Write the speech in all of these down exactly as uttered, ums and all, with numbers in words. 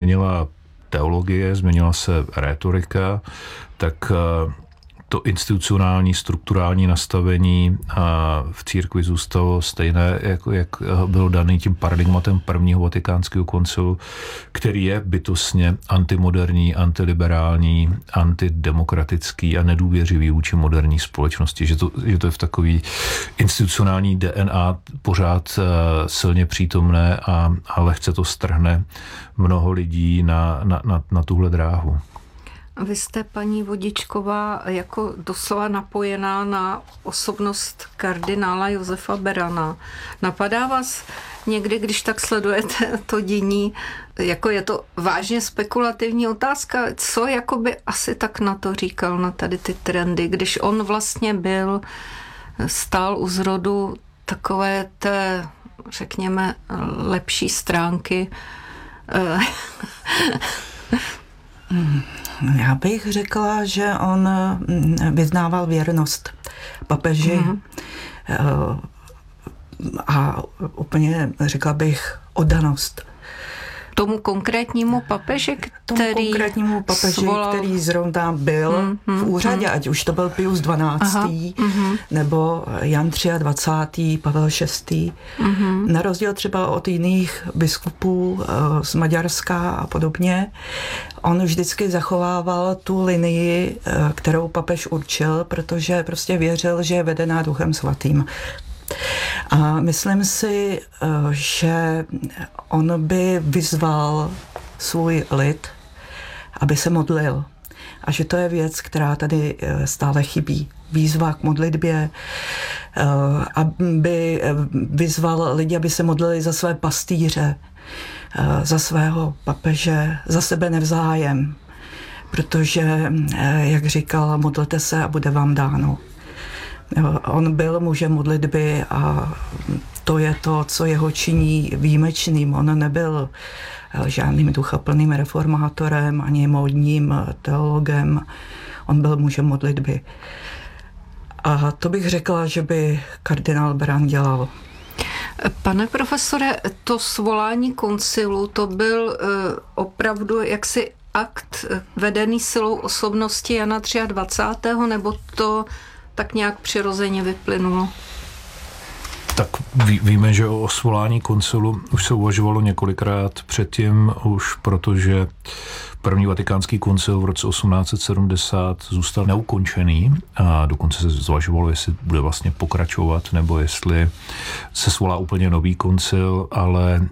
změnila teologie, změnila se rétorika, tak to institucionální, strukturální nastavení v církvi zůstalo stejné, jako jak bylo daný tím paradigmatem prvního vatikánského koncilu, který je bytostně antimoderní, antiliberální, antidemokratický a nedůvěřivý vůči moderní společnosti. Že to, že to je v takový institucionální D N A pořád silně přítomné a, a lehce to strhne mnoho lidí na, na, na, na tuhle dráhu. Vy jste, paní Vodičková, jako doslova napojená na osobnost kardinála Josefa Berana. Napadá vás někdy, když tak sledujete to dění, jako je to vážně spekulativní otázka, co jakoby asi tak na to říkal, na tady ty trendy, když on vlastně byl, stál u zrodu takové té, řekněme, lepší stránky. Já bych řekla, že on vyznával věrnost papeži mm-hmm. a úplně řekla bych oddanost. Tomu konkrétnímu papeži, který Tomu konkrétnímu papeži, svolal... který zrovna byl mm, mm, v úřadě, mm. ať už to byl Pius dvanáctý. Aha, mm. nebo Jan dvacátý třetí, Pavel šestý. Mm. Na rozdíl třeba od jiných biskupů z Maďarska a podobně, on vždycky zachovával tu linii, kterou papež určil, protože prostě věřil, že je vedená Duchem svatým. A myslím si, že on by vyzval svůj lid, aby se modlil. A že to je věc, která tady stále chybí. Výzva k modlitbě, aby vyzval lidi, aby se modlili za své pastýře, za svého papeže, za sebe navzájem. Protože, jak říkal, modlete se a bude vám dáno. On byl mužem modlitby a to je to, co jeho činí výjimečným. On nebyl žádným duchaplným reformátorem ani módním teologem. On byl mužem modlitby. A to bych řekla, že by kardinál Beran dělal. Pane profesore, to svolání koncilu, to byl opravdu jaksi akt vedený silou osobnosti Jana dvacátého třetího nebo to tak nějak přirozeně vyplynulo? Tak ví, víme, že o svolání koncilu už se uvažovalo několikrát předtím, už protože první vatikánský koncil v roce osmnáct set sedmdesát zůstal neukončený a dokonce se zvažovalo, jestli bude vlastně pokračovat, nebo jestli se svolá úplně nový koncil, ale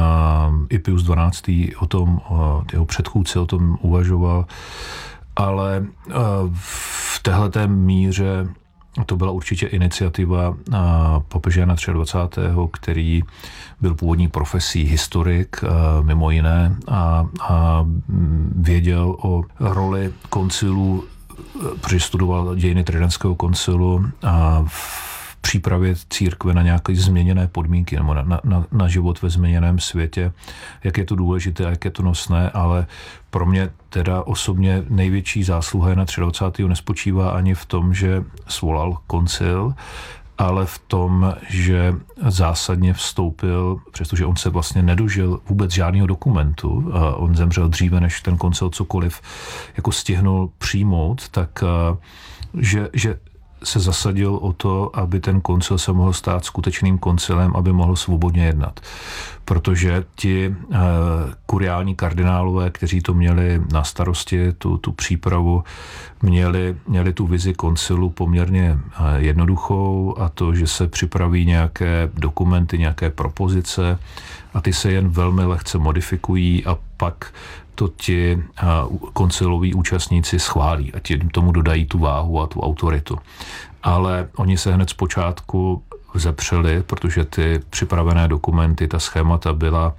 i Pius dvanáctý o tom, jeho předchůdce o tom uvažoval, ale v téhleté míře to byla určitě iniciativa papeže Jana dvacátého třetího, který byl původní profesí historik, mimo jiné, a, a věděl o roli koncilů, protože studoval dějiny Tridentského koncilu a v přípravě církve na nějaké změněné podmínky nebo na, na, na život ve změněném světě, jak je to důležité a jak je to nosné, ale pro mě teda osobně největší zásluha Jana dvacátého třetího nespočívá ani v tom, že svolal koncil, ale v tom, že zásadně vstoupil, přestože on se vlastně nedožil vůbec žádného dokumentu, a on zemřel dříve, než ten koncil cokoliv jako stihnul přijmout, tak že, že se zasadil o to, aby ten koncil se mohl stát skutečným koncilem, aby mohl svobodně jednat. Protože ti eh, kuriální kardinálové, kteří to měli na starosti, tu, tu přípravu, měli, měli tu vizi koncilu poměrně eh, jednoduchou, a to, že se připraví nějaké dokumenty, nějaké propozice a ty se jen velmi lehce modifikují a pak to ti konciloví účastníci schválí a ti tomu dodají tu váhu a tu autoritu. Ale oni se hned zpočátku vzepřeli, protože ty připravené dokumenty, ta schémata byla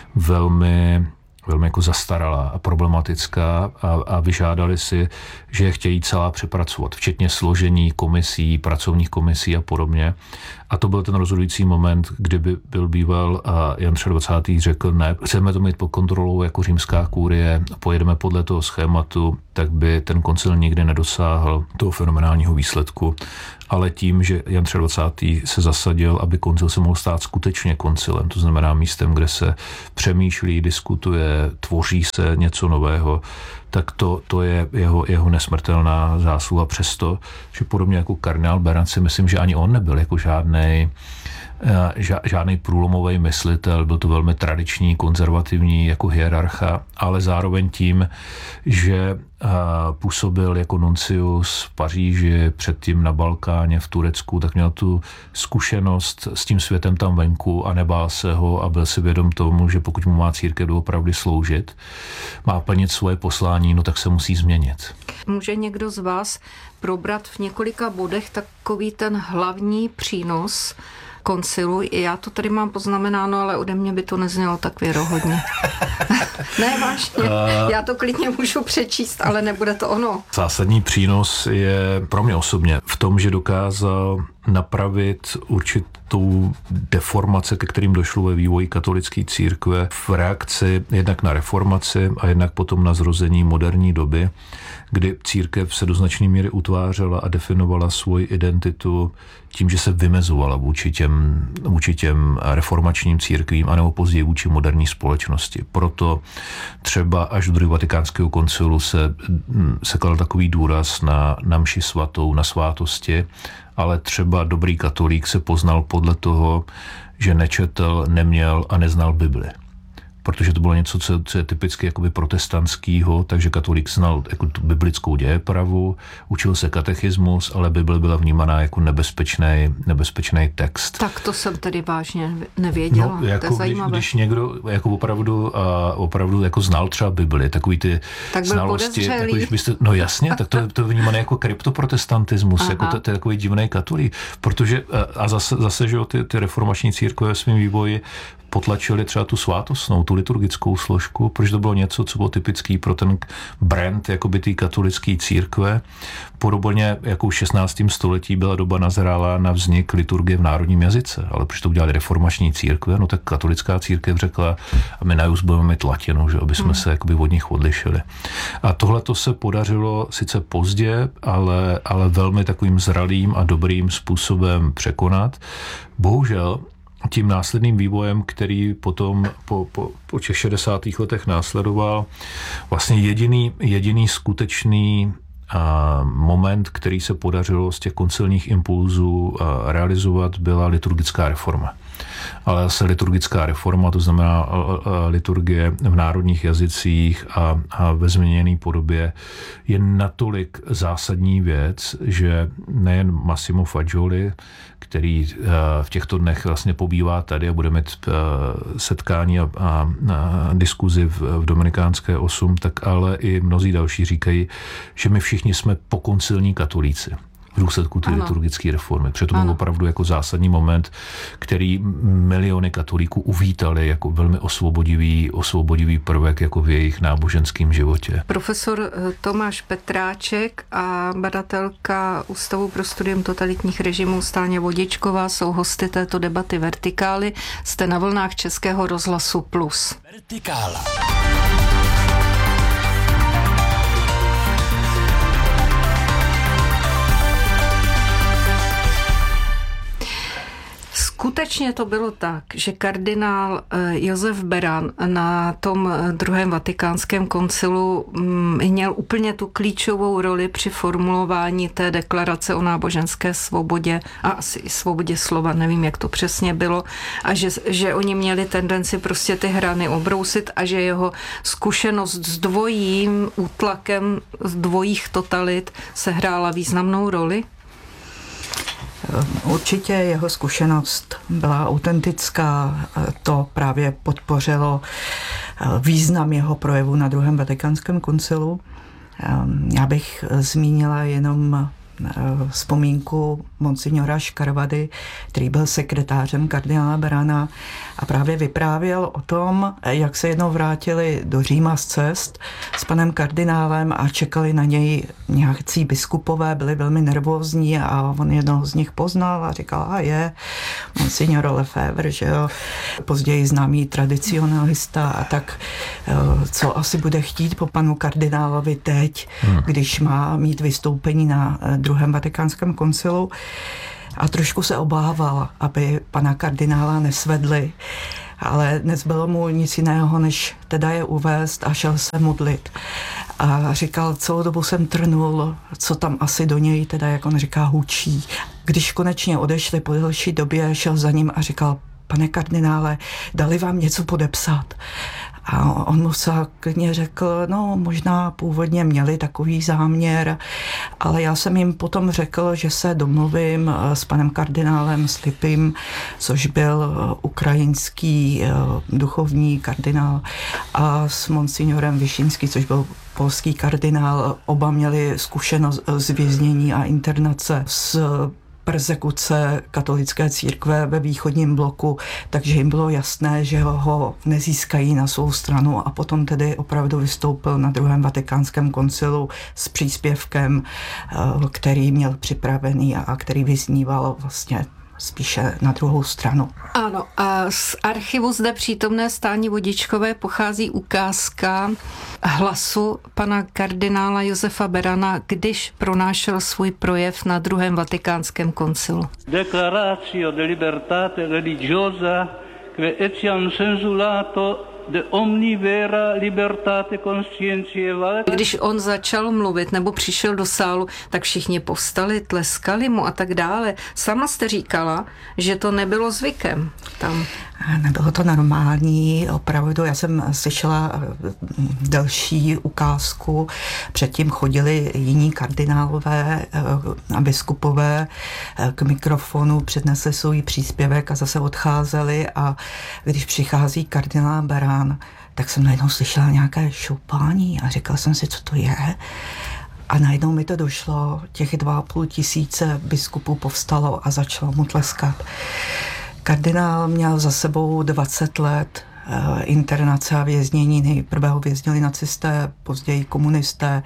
velmi, velmi jako zastaralá a problematická a, a vyžádali si, že je chtějí celá přepracovat, včetně složení komisí, pracovních komisí a podobně. A to byl ten rozhodující moment, kdyby byl býval a Jan dvacátý třetí řekl, ne, chceme to mít pod kontrolou jako římská kurie, pojedeme podle toho schématu, tak by ten koncil nikdy nedosáhl toho fenomenálního výsledku. Ale tím, že Jan dvacátý třetí se zasadil, aby koncil se mohl stát skutečně koncilem, to znamená místem, kde se přemýšlí, diskutuje, se, tvoří se něco nového, tak to, to je jeho, jeho nesmrtelná zásluha, přesto, že podobně jako kardinál Beran si myslím, že ani on nebyl jako žádnej žádný průlomový myslitel, byl to velmi tradiční, konzervativní jako hierarcha, ale zároveň tím, že působil jako nuncius v Paříži, předtím na Balkáně, v Turecku, tak měl tu zkušenost s tím světem tam venku a nebál se ho a byl si vědom tomu, že pokud mu má církev doopravdy sloužit, má plnit svoje poslání, no tak se musí změnit. Může někdo z vás probrat v několika bodech takový ten hlavní přínos koncilu? Já to tady mám poznamenáno, ale ode mě by to neznělo tak věrohodně. Ne, vážně. Já to klidně můžu přečíst, ale nebude to ono. Zásadní přínos je pro mě osobně v tom, že dokázal napravit určitou deformaci, ke kterým došlo ve vývoji katolické církve v reakci jednak na reformaci a jednak potom na zrození moderní doby, kdy církev se do značné míry utvářela a definovala svoji identitu tím, že se vymezovala vůči těm, vůči těm reformačním církvím anebo později vůči moderní společnosti. Proto třeba až do druhého vatikánského koncilu se, se kladl takový důraz na, na mši svatou, na svátosti, ale třeba dobrý katolík se poznal podle toho, že nečetl, neměl a neznal Bibli. Protože to bylo něco, co, co je typicky jakoby protestantského, takže katolík znal jako tu biblickou dějepravu, učil se katechismus, ale Bible byla vnímaná jako nebezpečný, nebezpečný text. Tak to jsem tedy vážně nevěděla. No, jako to je když, když někdo jako opravdu, a opravdu jako znal třeba Bibli, takový ty tak znalosti, jako když byste, no jasně, tak to, to je vnímané jako kryptoprotestantismus, jako to, to je takový divný katolík, protože a zase, zase že ty, ty reformační církve ve svým vývoji potlačili třeba tu svátostnou, tu liturgickou složku, protože to bylo něco, co bylo typický pro ten brand jakoby té katolické církve. Podobně jako v šestnáctém století byla doba nazrála na vznik liturgie v národním jazyce, ale protože to udělali reformační církve, no tak katolická církev řekla, a my na jus budeme mít latinu, že aby jsme hmm. se jakoby od nich odlišili. A tohle to se podařilo sice pozdě, ale, ale velmi takovým zralým a dobrým způsobem překonat. Bohužel tím následným vývojem, který potom po, po, po těch šedesátých letech následoval, vlastně jediný, jediný skutečný a, moment, který se podařilo z těch koncilních impulzů a, realizovat, byla liturgická reforma. Ale zase liturgická reforma, to znamená liturgie v národních jazycích a, a ve změněné podobě, je natolik zásadní věc, že nejen Massimo Faggioli, který v těchto dnech vlastně pobývá tady a bude mít setkání a, a, a diskuzi v, v Dominikánské osm, tak ale i mnozí další říkají, že my všichni jsme pokoncilní katolíci v důsledku té liturgické reformy. Protože to byl opravdu jako zásadní moment, který miliony katolíků uvítali jako velmi osvobodivý, osvobodivý prvek jako v jejich náboženském životě. Profesor Tomáš Petráček a badatelka Ústavu pro studium totalitních režimů Stáňa Vodičková jsou hosty této debaty Vertikály. Jste na vlnách Českého rozhlasu Plus. Vertikála. Skutečně to bylo tak, že kardinál Josef Beran na tom druhém vatikánském koncilu měl úplně tu klíčovou roli při formulování té deklarace o náboženské svobodě a asi i svobodě slova, nevím, jak to přesně bylo, a že, že oni měli tendenci prostě ty hrany obrousit a že jeho zkušenost s dvojím útlakem z dvojích totalit sehrála významnou roli? Určitě jeho zkušenost byla autentická, to právě podpořilo význam jeho projevu na druhém vatikánském koncilu. Já bych zmínila jenom vzpomínku monsignora Škarvady, který byl sekretářem kardinála Berana a právě vyprávěl o tom, jak se jednou vrátili do Říma z cest s panem kardinálem a čekali na něj nějací biskupové, byli velmi nervózní a on jednoho z nich poznal a říkal, a je monsignor Lefebvre, že jo, později známý tradicionalista a tak, co asi bude chtít po panu kardinálovi teď, hmm. když má mít vystoupení na druhém vatikánském koncilu, a trošku se obával, aby pana kardinála nesvedli. ale nezbylo mu nic jiného, než teda je uvést a šel se modlit. A říkal, celou dobu jsem trnul, co tam asi do něj, teda jak on říká, hučí. Když konečně odešli po delší době, šel za ním a říkal, pane kardinále, dali vám něco podepsat? A on mu se klidně řekl, no možná původně měli takový záměr, ale já jsem jim potom řekl, že se domluvím s panem kardinálem Slipym, což byl ukrajinský duchovní kardinál, a s monsignorem Vyšinský, což byl polský kardinál. Oba měli zkušenost z věznění a internace s persekuce katolické církve ve východním bloku, takže jim bylo jasné, že ho nezískají na svou stranu, a potom tedy opravdu vystoupil na druhém vatikánském koncilu s příspěvkem, který měl připravený a který vyzníval vlastně spíše na druhou stranu. Ano, a z archivu zde přítomné Stáni Vodičkové pochází ukázka hlasu pana kardinála Josefa Berana, když pronášel svůj projev na druhém vatikánském koncilu. Declaratio de libertate religiosa que etiam censulato de omni vera libertate conscientiae vale. Když on začal mluvit nebo přišel do sálu, tak všichni povstali, tleskali mu a tak dále. Sama jste říkala, že to nebylo zvykem tam. Nebylo to normální, opravdu. Já jsem slyšela další ukázku. Předtím chodili jiní kardinálové a biskupové k mikrofonu, přednesli svůj příspěvek a zase odcházeli, a když přichází kardinál Beran, tak jsem najednou slyšela nějaké šoupání a říkala jsem si, co to je. A najednou mi to došlo, těch dva a půl tisíce biskupů povstalo a začalo mu tleskat. Kardinál měl za sebou dvacet let internace a věznění. Nejprve ho věznili nacisté, později komunisté.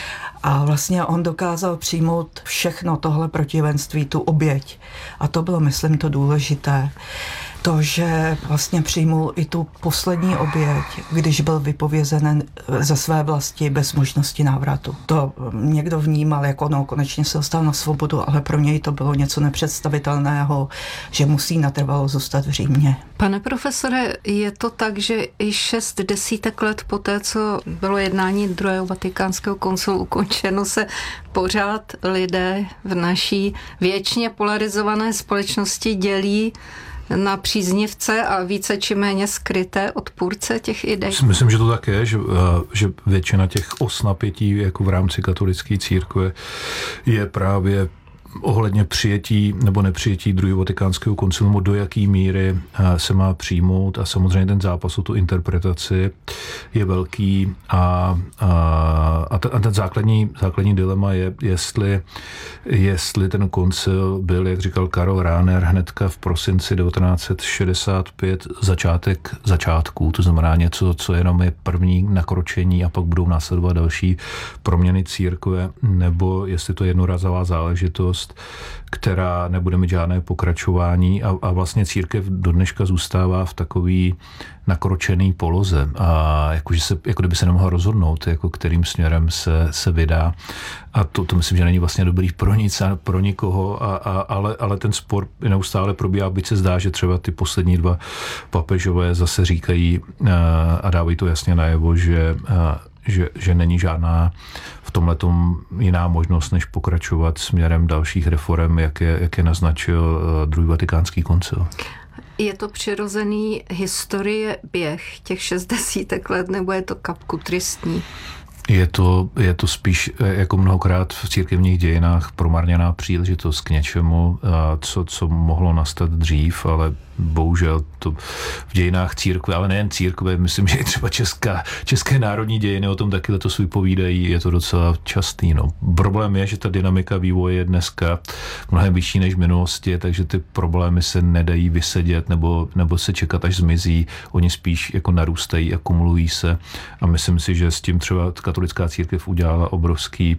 A vlastně on dokázal přijmout všechno tohle protivenství, tu oběť. A to bylo, myslím, to důležité. To, že vlastně přijmul i tu poslední oběť, když byl vypovězen ze své vlasti bez možnosti návratu. To někdo vnímal jako, no, konečně se dostal na svobodu, ale pro něj to bylo něco nepředstavitelného, že musí natrvalo zůstat v Římě. Pane profesore, je to tak, že i šest desítek let poté, co bylo jednání druhého vatikánského koncilu ukončeno, se pořád lidé v naší věčně polarizované společnosti dělí na příznivce a více či méně skryté odpůrce těch idej? Myslím, že to tak je, že, že většina těch os napětí jako v rámci katolické církve je právě ohledně přijetí nebo nepřijetí druhého vatikánského koncilu, do jaký míry se má přijmout, a samozřejmě ten zápas o tu interpretaci je velký, a, a, a ten základní, základní dilema je, jestli, jestli ten koncil byl, jak říkal Karl Rahner, hnedka v prosinci devatenáct set šedesát pět začátek začátků, to znamená něco, co jenom je první nakročení a pak budou následovat další proměny církve, nebo jestli to je jednorazová záležitost, která nebude mít žádné pokračování, a, a vlastně církev do dneška zůstává v takový nakročený poloze, a jakože se, jako kdyby se nemohla rozhodnout, jako kterým směrem se, se vydá. A to, to myslím, že není vlastně dobrý pro nic a pro nikoho, a, a, ale, ale ten spor neustále probíhá, byť se zdá, že třeba ty poslední dva papežové zase říkají a, a dávají to jasně najevo, že a, Že, že není žádná v tomhletom jiná možnost, než pokračovat směrem dalších reforem, jak je, jak je naznačil druhý vatikánský koncil. Je to přirozený historie běh těch šest desítek let, nebo je to kapku tristní? Je to, je to spíš jako mnohokrát v církevních dějinách promarněná příležitost k něčemu, co, co mohlo nastat dřív, ale bohužel to v dějinách církve, ale nejen církve, myslím, že i třeba česká, české národní dějiny o tom taky letos vypovídají, je to docela častý. No. Problém je, že ta dynamika vývoje je dneska mnohem vyšší než v minulosti, takže ty problémy se nedají vysedět nebo, nebo se čekat, až zmizí. Oni spíš jako narůstají, akumulují se, a myslím si, že s tím třeba katolická církev udělala obrovský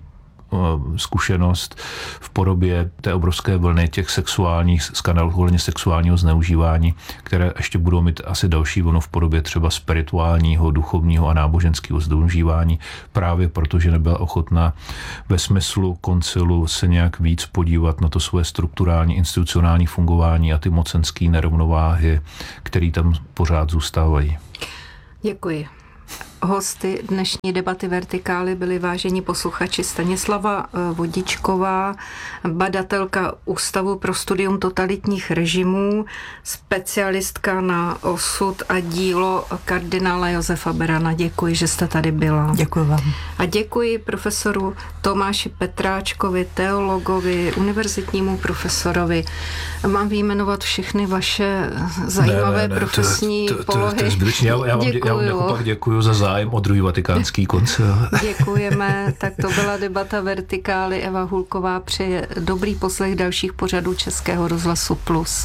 zkušenost v podobě té obrovské vlny těch sexuálních skandálů, ohledně sexuálního zneužívání, které ještě budou mít asi další vlnu v podobě třeba spirituálního, duchovního a náboženského zneužívání, právě protože nebyla ochotná ve smyslu koncilu se nějak víc podívat na to svoje strukturální, institucionální fungování a ty mocenské nerovnováhy, které tam pořád zůstávají. Děkuji. Hosty dnešní debaty Vertikály byli vážení posluchači Stanislava Vodičková, badatelka Ústavu pro studium totalitních režimů, specialistka na osud a dílo kardinála Josefa Berana. Děkuji, že jste tady byla. Děkuji vám. A děkuji profesoru Tomáši Petráčkovi, teologovi, univerzitnímu profesorovi. Mám vyjmenovat všechny vaše zajímavé ne, ne, ne, to, profesní to, to, polohy. To je zbytečně. Já, já, vám, já vám naopak děkuji za zájem o druhý vatikánský koncil. Děkujeme. Tak to byla debata Vertikály. Eva Hulková přeje dobrý poslech dalších pořadů Českého rozhlasu Plus.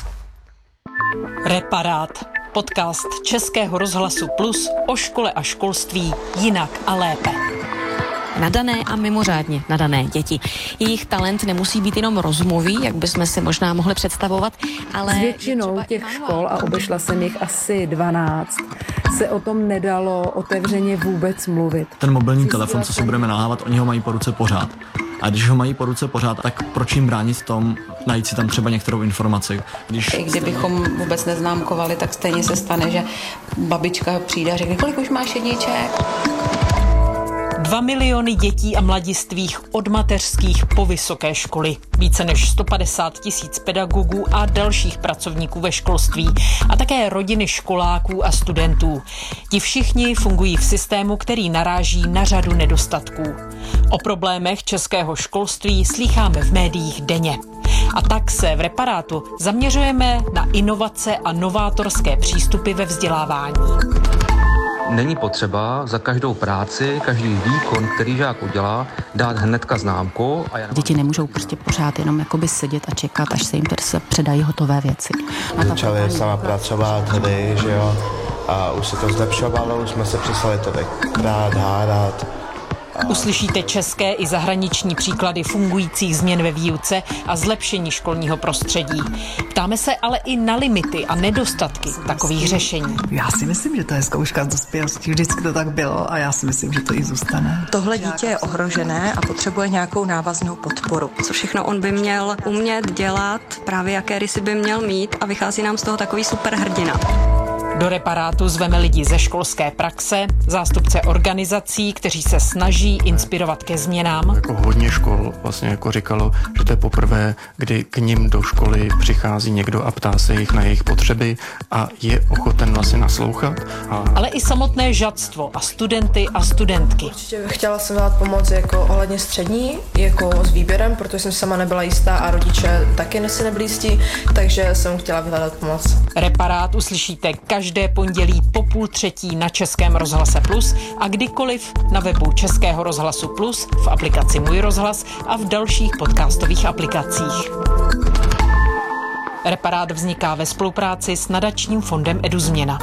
Reparát. Podcast Českého rozhlasu Plus o škole a školství jinak a lépe. Nadané a mimořádně nadané děti. Jejich talent nemusí být jenom rozumовý, jak bychom si možná mohli představovat, ale... S většinou těch škol, a obešla jsem jich asi dvanáct, se o tom nedalo otevřeně vůbec mluvit. Ten mobilní telefon, co si budeme nahávat, oni ho mají po ruce pořád. A když ho mají po ruce pořád, tak proč jim bránit v tom, najít si tam třeba některou informaci? Když I kdybychom vůbec neznámkovali, tak stejně se stane, že babička přijde a řekne, kolik už máš jedniček? Dva miliony dětí a mladistvých od mateřských po vysoké školy. Více než sto padesát tisíc pedagogů a dalších pracovníků ve školství. A také rodiny školáků a studentů. Ti všichni fungují v systému, který naráží na řadu nedostatků. O problémech českého školství slýcháme v médiích denně. A tak se v Reparátu zaměřujeme na inovace a novátorské přístupy ve vzdělávání. Není potřeba za každou práci, každý výkon, který žák udělá, dát hnedka známku. A já Děti nemůžou prostě pořád jenom jakoby sedět a čekat, až se jim se předají hotové věci. Začali sama pracovat hry, že jo, a už se to zlepšovalo, už jsme se přestali tolikkrát hádat. Uslyšíte české i zahraniční příklady fungujících změn ve výuce a zlepšení školního prostředí. Ptáme se ale i na limity a nedostatky takových řešení. Já si myslím, že to je zkouška z dospělosti. Vždycky to tak bylo a já si myslím, že to i zůstane. Tohle dítě je ohrožené a potřebuje nějakou návaznou podporu. Co všechno on by měl umět dělat, právě jaké rysy by měl mít a vychází nám z toho takový superhrdina. Do Reparátu zveme lidi ze školské praxe, zástupce organizací, kteří se snaží inspirovat ke změnám. Jako hodně škol vlastně jako říkalo, že to je poprvé, kdy k nim do školy přichází někdo a ptá se jich na jejich potřeby a je ochoten vlastně naslouchat. A... Ale i samotné žadstvo a studenty a studentky. Určitě chtěla jsem dát pomoc jako ohledně střední, jako s výběrem, protože jsem sama nebyla jistá a rodiče taky si nebyli jistí, takže jsem chtěla vyhledat pomoc. Reparát uslyšíte každý Každé pondělí po půl třetí na Českém rozhlase Plus a kdykoliv na webu Českého rozhlasu Plus, v aplikaci Můj rozhlas a v dalších podcastových aplikacích. Reparát vzniká ve spolupráci s nadačním fondem EduZměna.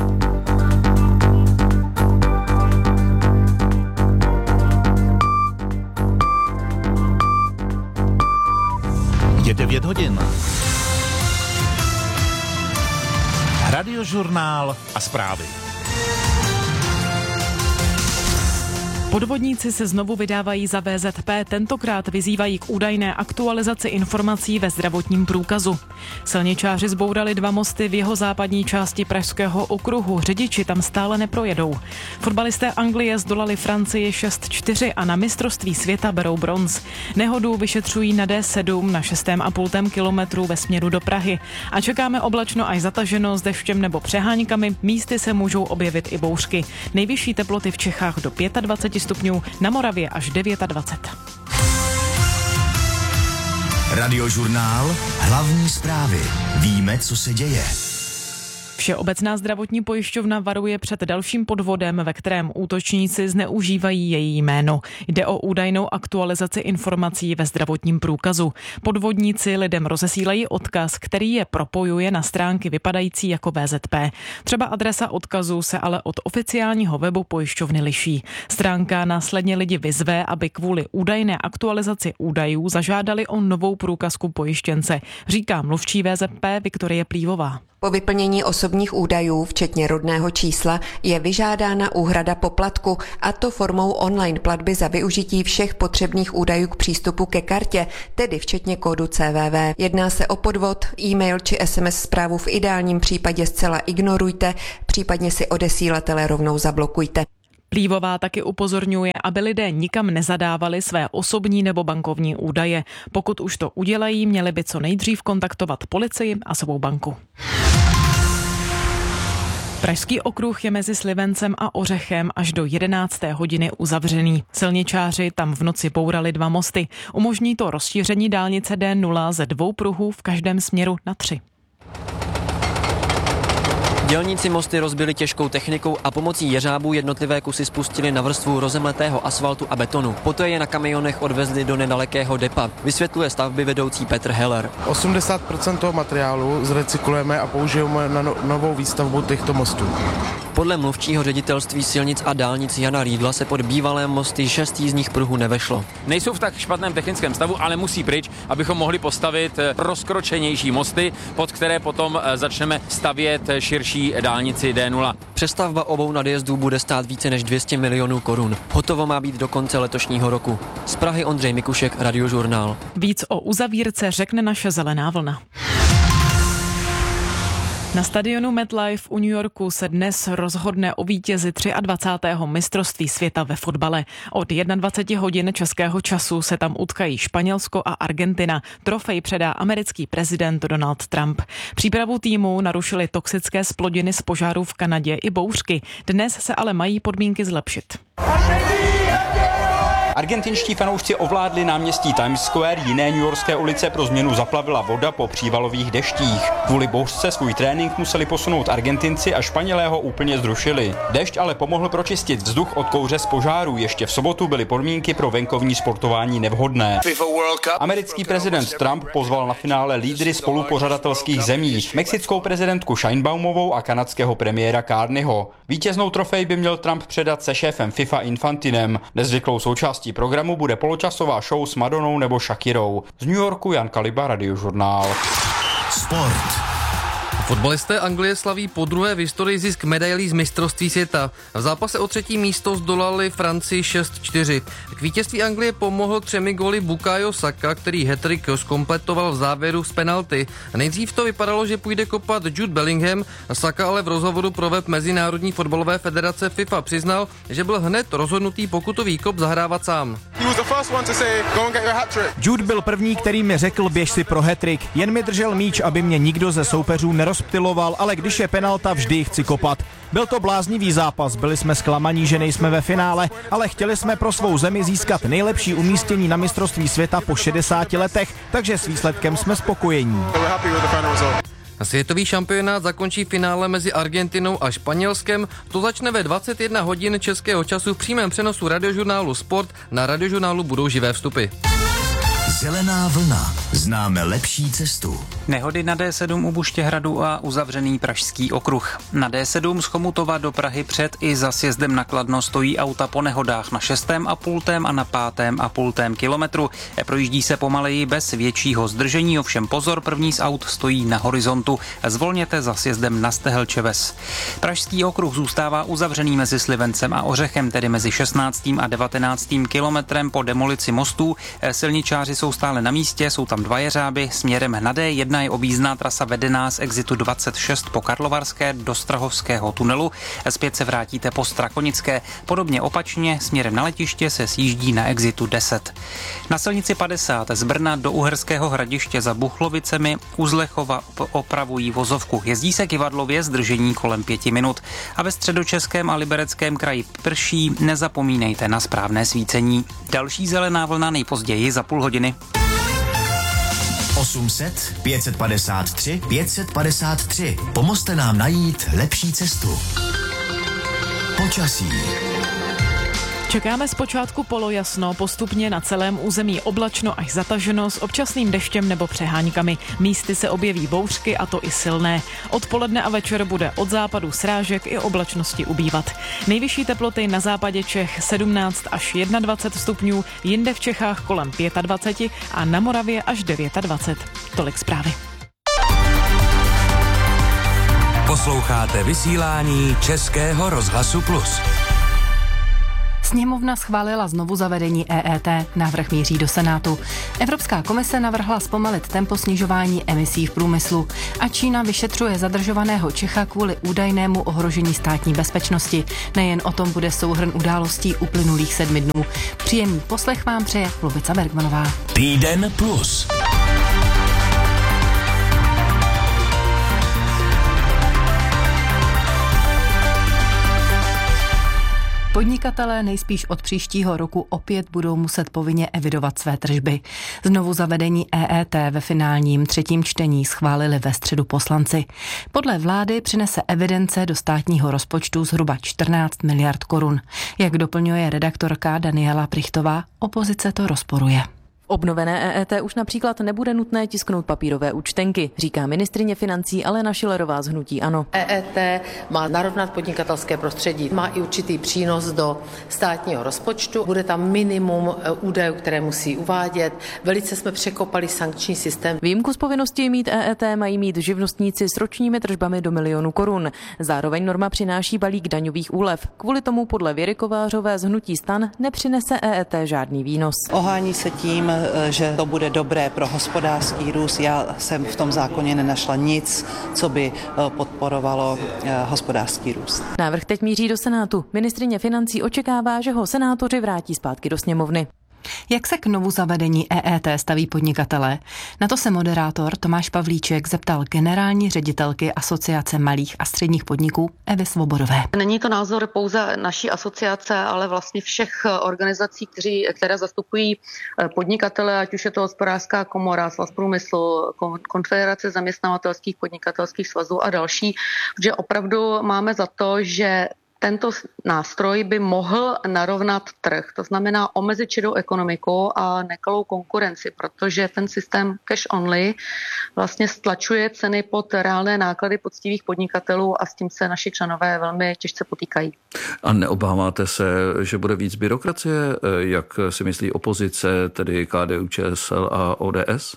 Je devět hodin. Radiožurnál a zprávy. Podvodníci se znovu vydávají za V Z P, tentokrát vyzývají k údajné aktualizaci informací ve zdravotním průkazu. Silničáři zbourali dva mosty v jeho západní části Pražského okruhu, řidiči tam stále neprojedou. Fotbalisté Anglie zdolali Francii šest čtyři a na mistrovství světa berou bronz. Nehodu vyšetřují na D sedm na šestém a půltém kilometru ve směru do Prahy. A čekáme oblačno až zataženo s deštěm nebo přeháňkami, místy se můžou objevit i bouřky. Nejvyšší teploty v Čechách do dvacet pět stupňů, na Moravě až dvacet devět. Radiožurnál, hlavní zprávy. Víme, co se děje. Všeobecná zdravotní pojišťovna varuje před dalším podvodem, ve kterém útočníci zneužívají její jméno. Jde o údajnou aktualizaci informací ve zdravotním průkazu. Podvodníci lidem rozesílají odkaz, který je propojuje na stránky vypadající jako V Z P. Třeba adresa odkazu se ale od oficiálního webu pojišťovny liší. Stránka následně lidi vyzve, aby kvůli údajné aktualizaci údajů zažádali o novou průkazku pojištěnce, říká mluvčí V Z P Viktorie Plívová. Po vyplnění osobních údajů, včetně rodného čísla, je vyžádána úhrada poplatku, a to formou online platby za využití všech potřebných údajů k přístupu ke kartě, tedy včetně kódu C V V. Jedná se o podvod, e-mail či S M S zprávu v ideálním případě zcela ignorujte, případně si odesílatele rovnou zablokujte. Plívová taky upozorňuje, aby lidé nikam nezadávali své osobní nebo bankovní údaje. Pokud už to udělají, měli by co nejdřív kontaktovat policii a svou banku. Pražský okruh je mezi Slivencem a Ořechem až do jedenácté hodiny uzavřený. Silničáři tam v noci bourali dva mosty. Umožní to rozšíření dálnice D nula ze dvou pruhů v každém směru na tři. Dělníci mosty rozbili těžkou technikou a pomocí jeřábů jednotlivé kusy spustili na vrstvu rozemletého asfaltu a betonu. Poté je na kamionech odvezli do nedalekého depa, vysvětluje stavby vedoucí Petr Heller. osmdesát procent toho materiálu zrecyklujeme a použijeme na no- novou výstavbu těchto mostů. Podle mluvčího ředitelství silnic a dálnic Jana Rýdla se pod bývalé mosty šest jízdních pruhů nevešlo. Nejsou v tak špatném technickém stavu, ale musí pryč, abychom mohli postavit rozkročenější mosty, pod které potom začneme stavět širší dálnici D nula. Přestavba obou nadjezdů bude stát více než dvě stě milionů korun. Hotovo má být do konce letošního roku. Z Prahy Ondřej Mikušek, Radiožurnál. Víc o uzavírce řekne naše zelená vlna. Na stadionu MetLife u New Yorku se dnes rozhodne o vítězi dvacátého třetího mistrovství světa ve fotbale. Od dvacet jedna hodin českého času se tam utkají Španělsko a Argentina. Trofej předá americký prezident Donald Trump. Přípravu týmu narušily toxické zplodiny z požáru v Kanadě i bouřky. Dnes se ale mají podmínky zlepšit. Argentinští fanoušci ovládli náměstí Times Square, jiné newyorské ulice pro změnu zaplavila voda po přívalových deštích. Kvůli bouřce svůj trénink museli posunout Argentinci a Španělé ho úplně zrušili. Dešť ale pomohl pročistit vzduch od kouře z požáru. Ještě v sobotu byly podmínky pro venkovní sportování nevhodné. Americký prezident Trump pozval na finále lídry spolupořadatelských zemí, mexickou prezidentku Sheinbaumovou a kanadského premiéra Carneyho. Vítěznou trofej by měl Trump předat se šéfem FIFA Infantinem. Nezvyklou součástí programu bude poločasová show s Madonou nebo Shakirou. Z New Yorku Jan Kaliba, Radiožurnál. Sport. Fotbalisté Anglie slaví podruhé v historii zisk medailí z mistrovství světa. V zápase o třetí místo zdolali Francii šest čtyři. K vítězství Anglie pomohl třemi góly Bukayo Saka, který hat-trick zkompletoval v závěru z penalty. Nejdřív to vypadalo, že půjde kopat Jude Bellingham, Saka ale v rozhovoru pro web Mezinárodní fotbalové federace FIFA přiznal, že byl hned rozhodnutý pokutový kop zahrávat sám. Jude byl první, který mi řekl, běž si pro hat-trick. Jen mi držel míč, aby mě nikdo ze soupeřů nerozptyloval, ale když je penalta, vždy chci kopat. Byl to bláznivý zápas, byli jsme zklamaní, že nejsme ve finále, ale chtěli jsme pro svou zemi získat nejlepší umístění na mistrovství světa po šedesáti letech, takže s výsledkem jsme spokojení. Světový šampionát zakončí finále mezi Argentinou a Španělskem. To začne ve dvacet jedna hodin českého času v přímém přenosu Radiožurnálu Sport. Na Radiožurnálu budou živé vstupy. Zelená vlna. Známe lepší cestu. Nehody na D sedm u Buštěhradu a uzavřený pražský okruh. Na D sedm z Chomutova do Prahy před i za sjezdem na Kladno stojí auta po nehodách na šestém a půltém a na pátém a půltém kilometru. Projíždí se pomaleji bez většího zdržení, ovšem pozor, první z aut stojí na horizontu. Zvolněte za sjezdem na Stehelčeves. Pražský okruh zůstává uzavřený mezi Slivencem a Ořechem, tedy mezi šestnáctým a devatenáctým kilometrem po demolici mostů. Silničáři jsou stále na místě, jsou tam dva jeřáby, směrem na D jedna je objízdná trasa vedená z exitu dvacet šest po Karlovarské do Strahovského tunelu, zpět se vrátíte po Strakonické, podobně opačně směrem na letiště se sjíždí na exitu deset. Na silnici padesát z Brna do Uherského Hradiště za Buchlovicemi u Zlechova opravují vozovku. Jezdí se Kivadlově, zdržení kolem pěti minut. A ve Středočeském a Libereckém kraji prší, nezapomínejte na správné svícení. Další zelená vlna nejpozději za půl hodiny. osm set pět padesát tři pět padesát tři. Pomozte nám najít lepší cestu. Počasí. Čekáme zpočátku polojasno, postupně na celém území oblačno až zataženo s občasným deštěm nebo přeháňkami. Místy se objeví bouřky, a to i silné. Odpoledne a večer bude od západu srážek i oblačnosti ubývat. Nejvyšší teploty na západě Čech sedmnáct až dvacet jedna stupňů, jinde v Čechách kolem dvacet pět a na Moravě až dvacet devět. Tolik zprávy. Posloucháte vysílání Českého rozhlasu Plus. Sněmovna schválila znovu zavedení E E T, návrh míří do Senátu. Evropská komise navrhla zpomalit tempo snižování emisí v průmyslu a Čína vyšetřuje zadržovaného Čecha kvůli údajnému ohrožení státní bezpečnosti. Nejen o tom bude souhrn událostí uplynulých sedmi dnů. Příjemný poslech vám přeje Lubica Bergmanová. Týden plus. Podnikatelé nejspíš od příštího roku opět budou muset povinně evidovat své tržby. Znovu zavedení E E T ve finálním třetím čtení schválili ve středu poslanci. Podle vlády přinese evidence do státního rozpočtu zhruba čtrnáct miliard korun. Jak doplňuje redaktorka Daniela Prichtová, opozice to rozporuje. Obnovené E E T už například nebude nutné tisknout papírové účtenky, říká ministryně financí Alena Schillerová z hnutí ANO. E E T má narovnat podnikatelské prostředí, má i určitý přínos do státního rozpočtu, bude tam minimum údajů, které musí uvádět. Velice jsme překopali sankční systém. Výjimku z povinnosti mít E E T mají mít živnostníci s ročními tržbami do milionu korun. Zároveň norma přináší balík daňových úlev. Kvůli tomu podle Věry Kovářové z hnutí STAN nepřinese E E T žádný výnos. Ohání se tím, že to bude dobré pro hospodářský růst. Já jsem v tom zákoně nenašla nic, co by podporovalo hospodářský růst. Návrh teď míří do Senátu. Ministryně financí očekává, že ho senátoři vrátí zpátky do sněmovny. Jak se k novu zavedení E E T staví podnikatelé? Na to se moderátor Tomáš Pavlíček zeptal generální ředitelky Asociace malých a středních podniků Evy Svobodové. Není to názor pouze naší asociace, ale vlastně všech organizací, kteří, které zastupují podnikatele, ať už je to Hospodářská komora, Svaz průmyslu, Konfederace zaměstnavatelských podnikatelských svazů a další, že opravdu máme za to, že tento nástroj by mohl narovnat trh, to znamená omezit šedou ekonomiku a nekalou konkurenci, protože ten systém cash only vlastně stlačuje ceny pod reálné náklady poctivých podnikatelů a s tím se naši členové velmi těžce potýkají. A neobáváte se, že bude víc byrokracie, jak si myslí opozice, tedy K D U Č S L a O D S?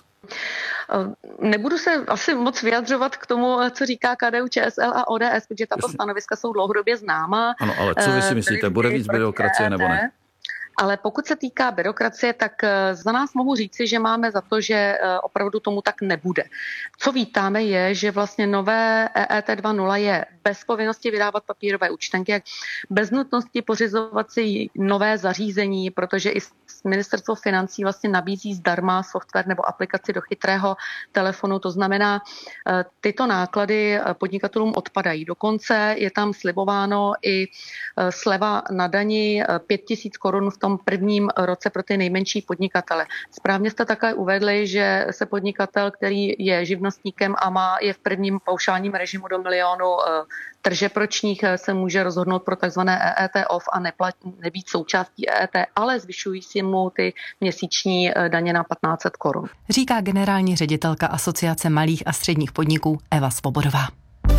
Nebudu se asi moc vyjadřovat k tomu, co říká K D U Č S L a O D S, protože tato stanoviska jsou dlouhodobě známa. Ano, ale co vy si myslíte, bude víc byrokracie nebo ne? Ale pokud se týká byrokracie, tak za nás mohu říci, že máme za to, že opravdu tomu tak nebude. Co vítáme je, že vlastně nové E E T dva tečka nula je bez povinnosti vydávat papírové účtenky, bez nutnosti pořizovat si nové zařízení, protože i ministerstvo financí vlastně nabízí zdarma software nebo aplikaci do chytrého telefonu. To znamená, tyto náklady podnikatelům odpadají. Dokonce je tam slibováno i sleva na dani pět tisíc korun v tom prvním roce pro ty nejmenší podnikatele. Správně jste také uvedli, že se podnikatel, který je živnostníkem a má je v prvním paušálním režimu do milionu tržeb ročních, se může rozhodnout pro takzvané E E T off a neplat, nebýt součástí E E T, ale zvyšují si mu ty měsíční daně na patnáct set korun. Říká generální ředitelka Asociace malých a středních podniků Eva Svobodová.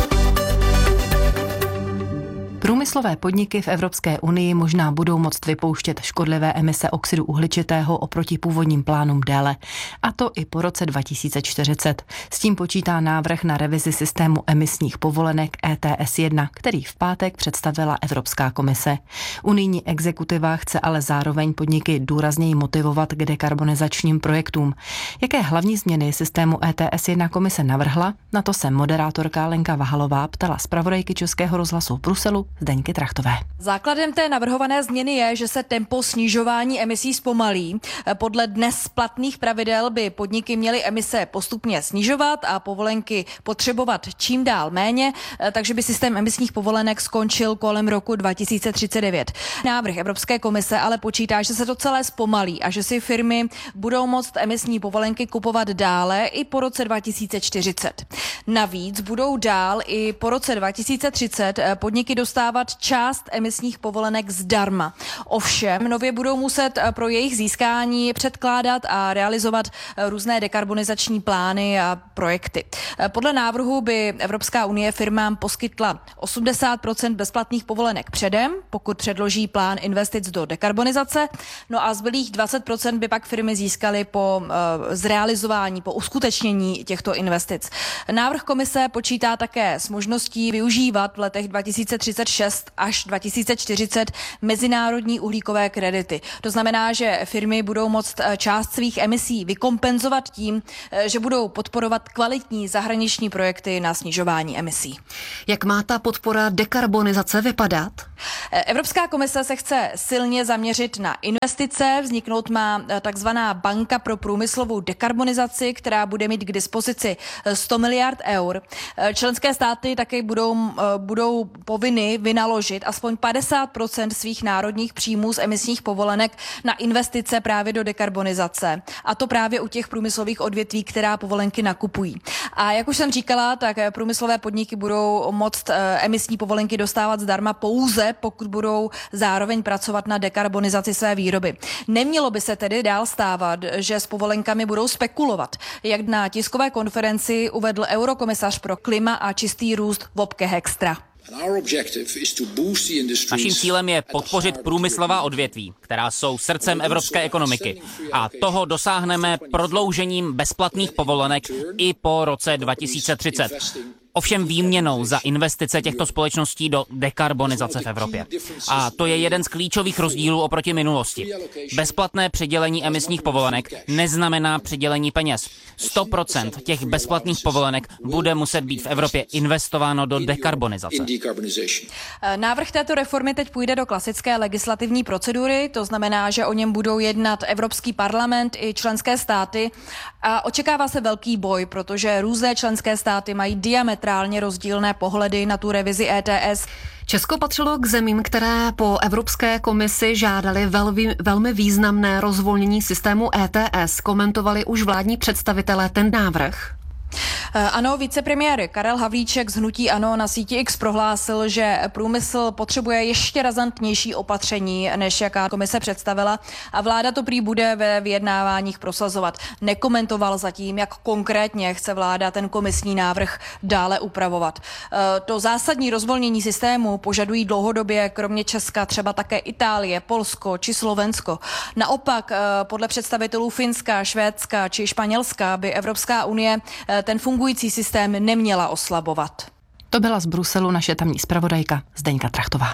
Průmyslové podniky v Evropské unii možná budou moct vypouštět škodlivé emise oxidu uhličitého oproti původním plánům déle, a to i po roce dva tisíce čtyřicet. S tím počítá návrh na revizi systému emisních povolenek E T S jedna, který v pátek představila Evropská komise. Unijní exekutiva chce ale zároveň podniky důrazněji motivovat k dekarbonizačním projektům. Jaké hlavní změny systému E T S jedna komise navrhla? Na to se moderátorka Lenka Vahalová ptala zpravodajky Českého rozhlasu v Bruselu Zdeňky Trachtové. Základem té navrhované změny je, že se tempo snižování emisí zpomalí. Podle dnes platných pravidel by podniky měly emise postupně snižovat a povolenky potřebovat čím dál méně, takže by systém emisních povolenek skončil kolem roku dva tisíce třicet devět. Návrh Evropské komise ale počítá, že se to celé zpomalí a že si firmy budou moct emisní povolenky kupovat dále i po roce dva tisíce čtyřicet. Navíc budou dál i po roce dva tisíce třicet podniky dostávat část emisních povolenek zdarma. Ovšem, nově budou muset pro jejich získání předkládat a realizovat různé dekarbonizační plány a projekty. Podle návrhu by Evropská unie firmám poskytla osmdesát procent bezplatných povolenek předem, pokud předloží plán investic do dekarbonizace, no a zbylých dvacet procent by pak firmy získaly po uh, zrealizování, po uskutečnění těchto investic. Návrh komise počítá také s možností využívat v letech dva tisíce třicet šest až dva tisíce čtyřicet mezinárodní uhlíkové kredity. To znamená, že firmy budou moct část svých emisí vykompenzovat tím, že budou podporovat kvalitní zahraniční projekty na snižování emisí. Jak má ta podpora dekarbonizace vypadat? Evropská komise se chce silně zaměřit na investice. Vzniknout má takzvaná banka pro průmyslovou dekarbonizaci, která bude mít k dispozici sto miliard eur. Členské státy také budou, budou povinny vynaložit aspoň padesát procent svých národních příjmů z emisních povolenek na investice právě do dekarbonizace. A to právě u těch průmyslových odvětví, která povolenky nakupují. A jak už jsem říkala, tak průmyslové podniky budou moct emisní povolenky dostávat zdarma pouze, pokud budou zároveň pracovat na dekarbonizaci své výroby. Nemělo by se tedy dál stávat, že s povolenkami budou spekulovat, jak na tiskové konferenci uvedl eurokomisař pro klima a čistý růst Wopke Hoekstra. Naším cílem je podpořit průmyslová odvětví, která jsou srdcem evropské ekonomiky. A toho dosáhneme prodloužením bezplatných povolenek i po roce dva tisíce třicet. Ovšem výměnou za investice těchto společností do dekarbonizace v Evropě. A to je jeden z klíčových rozdílů oproti minulosti. Bezplatné přidělení emisních povolenek neznamená přidělení peněz. sto procent těch bezplatných povolenek bude muset být v Evropě investováno do dekarbonizace. Návrh této reformy teď půjde do klasické legislativní procedury, to znamená, že o něm budou jednat Evropský parlament i členské státy a očekává se velký boj, protože různé členské státy mají diametrálně rozdílné pohledy na tu revizi E T S. Česko patřilo k zemím, které po Evropské komisi žádali velmi, velmi významné rozvolnění systému E T S. Komentovali už vládní představitelé ten návrh? Ano, vicepremiér Karel Havlíček z hnutí ANO na síti X prohlásil, že průmysl potřebuje ještě razantnější opatření, než jaká komise představila a vláda to prý bude ve vyjednáváních prosazovat. Nekomentoval zatím, jak konkrétně chce vláda ten komisní návrh dále upravovat. To zásadní rozvolnění systému požadují dlouhodobě kromě Česka třeba také Itálie, Polsko či Slovensko. Naopak podle představitelů Finska, Švédska či Španělska by Evropská unie ten fungující systém neměla oslabovat. To byla z Bruselu naše tamní zpravodajka Zdeňka Trachtová.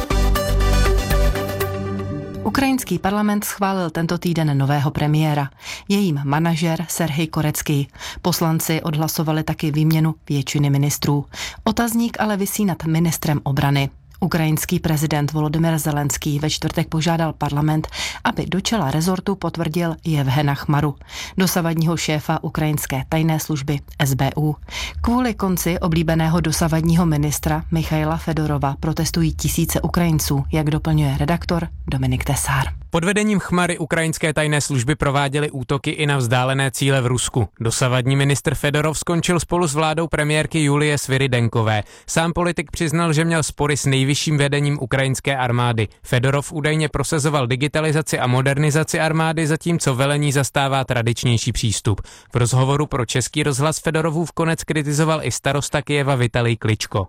Ukrajinský parlament schválil tento týden nového premiéra. Jejím manažer Serhij Korecký. Poslanci odhlasovali taky výměnu většiny ministrů. Otazník ale visí nad ministrem obrany. Ukrajinský prezident Volodymyr Zelenský ve čtvrtek požádal parlament, aby do čela rezortu potvrdil Jevhena Chmaru, dosavadního šéfa ukrajinské tajné služby S B U. Kvůli konci oblíbeného dosavadního ministra Michaila Fedorova protestují tisíce Ukrajinců, jak doplňuje redaktor Dominik Tesár. Pod vedením Chmary ukrajinské tajné služby prováděly útoky i na vzdálené cíle v Rusku. Dosavadní ministr Fedorov skončil spolu s vládou premiérky Julie Svyrydenkové. Sám politik přiznal, že měl spory s nejvyšším vedením ukrajinské armády. Fedorov údajně prosazoval digitalizaci a modernizaci armády, zatímco velení zastává tradičnější přístup. V rozhovoru pro Český rozhlas Fedorovův konec kritizoval i starosta Kyjeva Vitalij Kličko.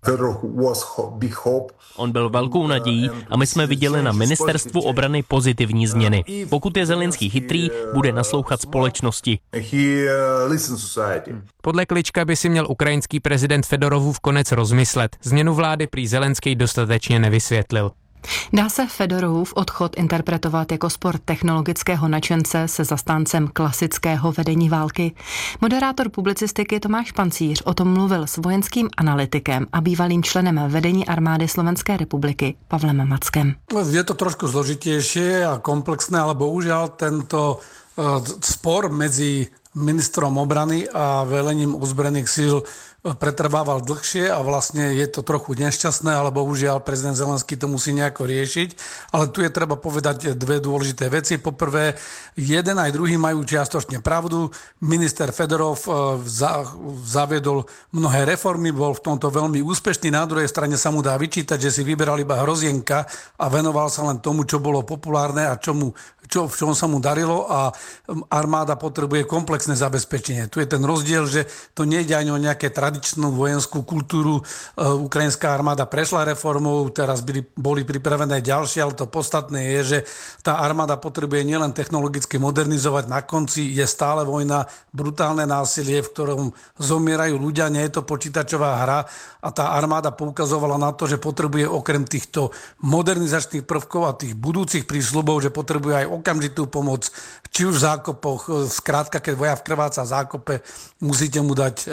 On byl velkou nadějí a my jsme viděli na ministerstvu obrany pozitivní změny. Pokud je Zelenský chytrý, bude naslouchat společnosti. Podle Klička by si měl ukrajinský prezident Fedorovův konec rozmyslet. Změnu vlády prý Zelenský dostatečně nevysvětlil. Dá se Fedorův odchod interpretovat jako spor technologického nadšence se zastáncem klasického vedení války? Moderátor publicistiky Tomáš Pancíř o tom mluvil s vojenským analytikem a bývalým členem vedení armády Slovenské republiky Pavlem Mackem. Je to trošku zložitejšie a komplexné, ale bohužiaľ tento spor medzi ministrom obrany a velením ozbrojených síl pretrvával dlhšie a vlastne je to trochu nešťastné, ale bohužiaľ prezident Zelenský to musí nejako riešiť. Ale tu je treba povedať dve dôležité veci. Poprvé, jeden aj druhý majú čiastočne pravdu. Minister Fedorov zaviedol mnohé reformy, bol v tomto veľmi úspešný. Na druhej strane sa mu dá vyčítať, že si vyberal iba hrozienka a venoval sa len tomu, čo bolo populárne a čomu, čo, v čom sa mu darilo, a armáda potrebuje komplexné zabezpečenie. Tu je ten rozdiel, že to nejde ani o nejaké tradičnú vojenskú kultúru. Ukrajinská armáda prešla reformou, teraz byli, boli pripravené ďalšie, ale to podstatné je, že tá armáda potrebuje nielen technologicky modernizovať, na konci je stále vojna, brutálne násilie, v ktorom zomierajú ľudia, nie je to počítačová hra, a tá armáda poukazovala na to, že potrebuje okrem týchto modernizačných prvkov a tých budúcich prísľubov, že potrebuje aj okamžitú pomoc, či už v zákopoch, skrátka, keď vojak krváca v zákope, musíte mu dať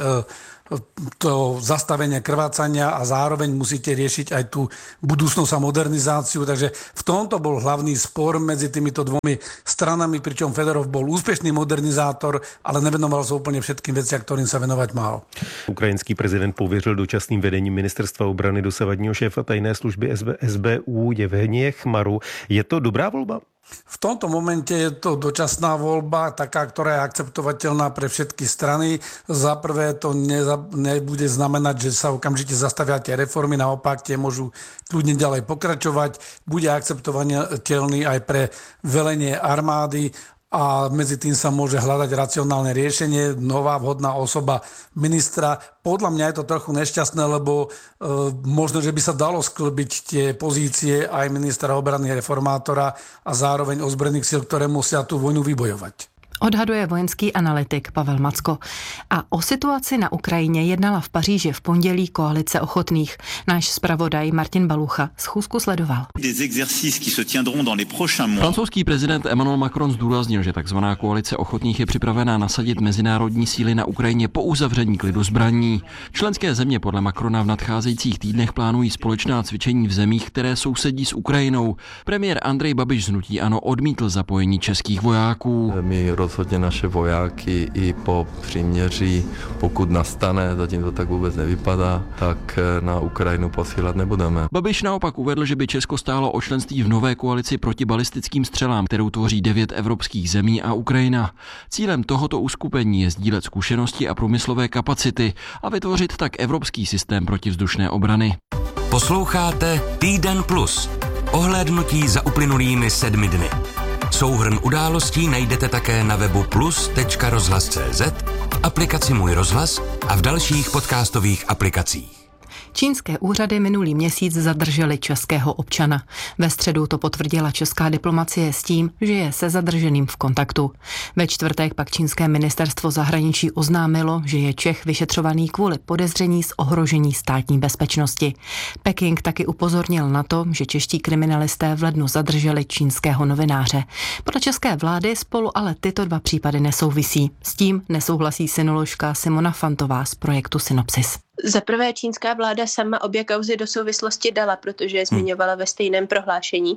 to zastavenie krvácania a zároveň musíte riešiť aj tú budúcnosť a modernizáciu. Takže v tomto bol hlavný spor medzi týmito dvomi stranami, pričom Fedorov bol úspešný modernizátor, ale nevenoval sa úplne všetkým veciam, ktorým sa venovať mal. Ukrajinský prezident pověřil dočasným vedením ministerstva obrany dosavadního šéfa tajné služby es bé ú Jevhenije Chmaru. Je to dobrá volba? V tomto momente je to dočasná voľba, taká, ktorá je akceptovateľná pre všetky strany. Za prvé to neza, nebude znamenať, že sa okamžite zastavia tie reformy, naopak tie môžu kľudne ďalej pokračovať. Bude akceptovateľný aj pre velenie armády a medzi tým sa môže hľadať racionálne riešenie, nová vhodná osoba ministra. Podľa mňa je to trochu nešťastné, lebo e, možno, že by sa dalo sklbiť tie pozície aj ministra obrany, reformátora a zároveň ozbrojených síl, ktoré musia tú vojnu vybojovať. Odhaduje vojenský analytik Pavel Macko. A o situaci na Ukrajině jednala v Paříži v pondělí koalice ochotných. Náš zpravodaj Martin Balucha schůzku sledoval. Francouzský prezident Emmanuel Macron zdůraznil, že takzvaná koalice ochotných je připravená nasadit mezinárodní síly na Ukrajině po uzavření klidu zbraní. Členské země podle Macrona v nadcházejících týdnech plánují společná cvičení v zemích, které sousedí s Ukrajinou. Premiér Andrej Babiš z hnutí ANO odmítl zapojení českých vojáků. My rozhodně naše vojáky i po příměří, pokud nastane, zatím to tak vůbec nevypadá, tak na Ukrajinu posílat nebudeme. Babiš naopak uvedl, že by Česko stálo o členství v nové koalici proti balistickým střelám, kterou tvoří devět evropských zemí a Ukrajina. Cílem tohoto uskupení je sdílet zkušenosti a průmyslové kapacity a vytvořit tak evropský systém protivzdušné obrany. Posloucháte Týden plus. Ohlédnutí za uplynulými sedmi dny. Souhrn událostí najdete také na webu plus tečka rozhlas tečka cé zet, v aplikaci Můj rozhlas a v dalších podcastových aplikacích. Čínské úřady minulý měsíc zadrželi českého občana. Ve středu to potvrdila česká diplomacie s tím, že je se zadrženým v kontaktu. Ve čtvrtek pak čínské ministerstvo zahraničí oznámilo, že je Čech vyšetřovaný kvůli podezření z ohrožení státní bezpečnosti. Peking taky upozornil na to, že čeští kriminalisté v lednu zadrželi čínského novináře. Podle české vlády spolu ale tyto dva případy nesouvisí. S tím nesouhlasí sinoložka Simona Fantová z projektu Synopsis. Za prvé čínská vláda sama obě kauzy do souvislosti dala, protože je zmiňovala ve stejném prohlášení.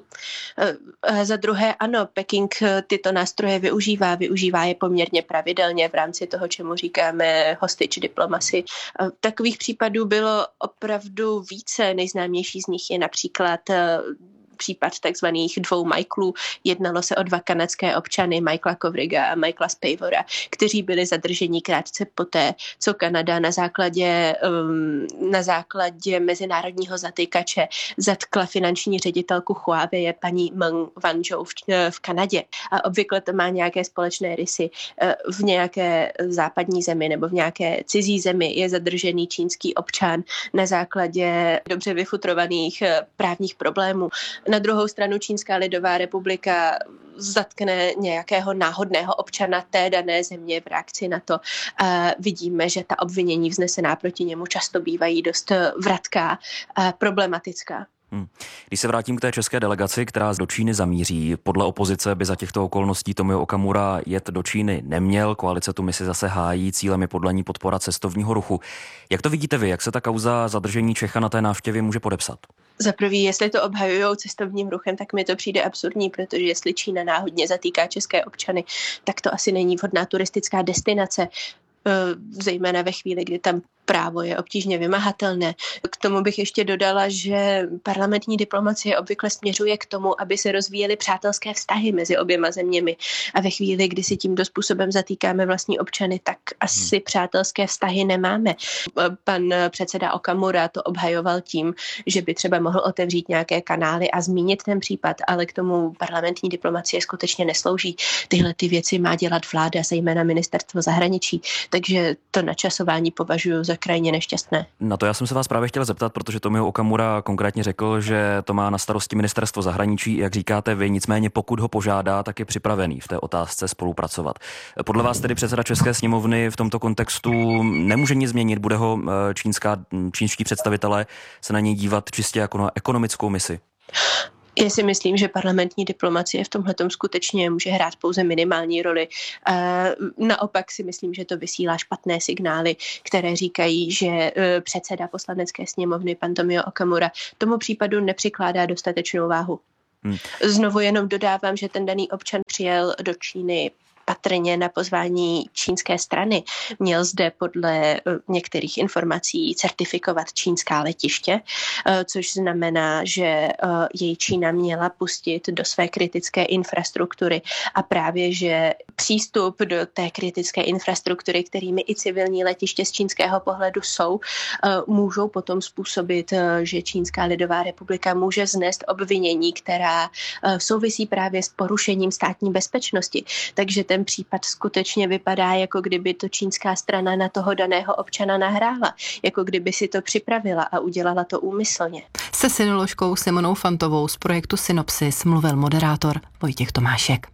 Za druhé ano, Peking tyto nástroje využívá, využívá je poměrně pravidelně v rámci toho, čemu říkáme hostage diplomacy. Takových případů bylo opravdu více, nejznámější z nich je například případ takzvaných dvou Michaelů. Jednalo se o dva kanadské občany, Michaela Kovriga a Michaela Spavora, kteří byli zadrženi krátce poté, co Kanada na základě, um, na základě mezinárodního zatýkače zatkla finanční ředitelku Huawei, paní Meng Wanzhou v, v Kanadě. A obvykle to má nějaké společné rysy. V nějaké západní zemi nebo v nějaké cizí zemi je zadržený čínský občan na základě dobře vyfutrovaných právních problémů. Na druhou stranu Čínská lidová republika zatkne nějakého náhodného občana té dané země v reakci na to. A vidíme, že ta obvinění vznesená proti němu často bývají dost vratká a problematická. Hmm. Když se vrátím k té české delegaci, která do Číny zamíří, podle opozice by za těchto okolností Tomio Okamura jet do Číny neměl, koalice tu misi zase hájí, cílem je podle ní podpora cestovního ruchu. Jak to vidíte vy, jak se ta kauza zadržení Čecha na té návštěvě může podepsat? Za prvý, jestli to obhajujou cestovním ruchem, tak mi to přijde absurdní, protože jestli Čína náhodně zatýká české občany, tak to asi není vhodná turistická destinace, zejména ve chvíli, kdy tam právo je obtížně vymahatelné. K tomu bych ještě dodala, že parlamentní diplomacie obvykle směřuje k tomu, aby se rozvíjely přátelské vztahy mezi oběma zeměmi. A ve chvíli, kdy si tímto způsobem zatýkáme vlastní občany, tak asi přátelské vztahy nemáme. Pan předseda Okamura to obhajoval tím, že by třeba mohl otevřít nějaké kanály a zmínit ten případ, ale k tomu parlamentní diplomacie skutečně neslouží. Tyhle ty věci má dělat vláda, zejména ministerstvo zahraničí. Takže to načasování považuji za krajně nešťastné. Na to já jsem se vás právě chtěl zeptat, protože Tomio Okamura konkrétně řekl, že to má na starosti ministerstvo zahraničí, jak říkáte vy, nicméně pokud ho požádá, tak je připravený v té otázce spolupracovat. Podle vás tedy předseda České sněmovny v tomto kontextu nemůže nic změnit, bude ho čínská, čínští představitelé se na něj dívat čistě jako na ekonomickou misi? Já si myslím, že parlamentní diplomacie v tomhletom skutečně může hrát pouze minimální roli. Naopak si myslím, že to vysílá špatné signály, které říkají, že předseda poslanecké sněmovny, pan Tomio Okamura, tomu případu nepřikládá dostatečnou váhu. Hmm. Znovu jenom dodávám, že ten daný občan přijel do Číny patrně na pozvání čínské strany. Měl zde podle některých informací certifikovat čínská letiště, což znamená, že jej Čína měla pustit do své kritické infrastruktury a právě, že přístup do té kritické infrastruktury, kterými i civilní letiště z čínského pohledu jsou, můžou potom způsobit, že Čínská lidová republika může znést obvinění, která souvisí právě s porušením státní bezpečnosti. Takže ten případ skutečně vypadá, jako kdyby to čínská strana na toho daného občana nahrála, jako kdyby si to připravila a udělala to úmyslně. Se synoložkou Simonou Fantovou z projektu Synopsis mluvil moderátor Vojtěch Tomášek.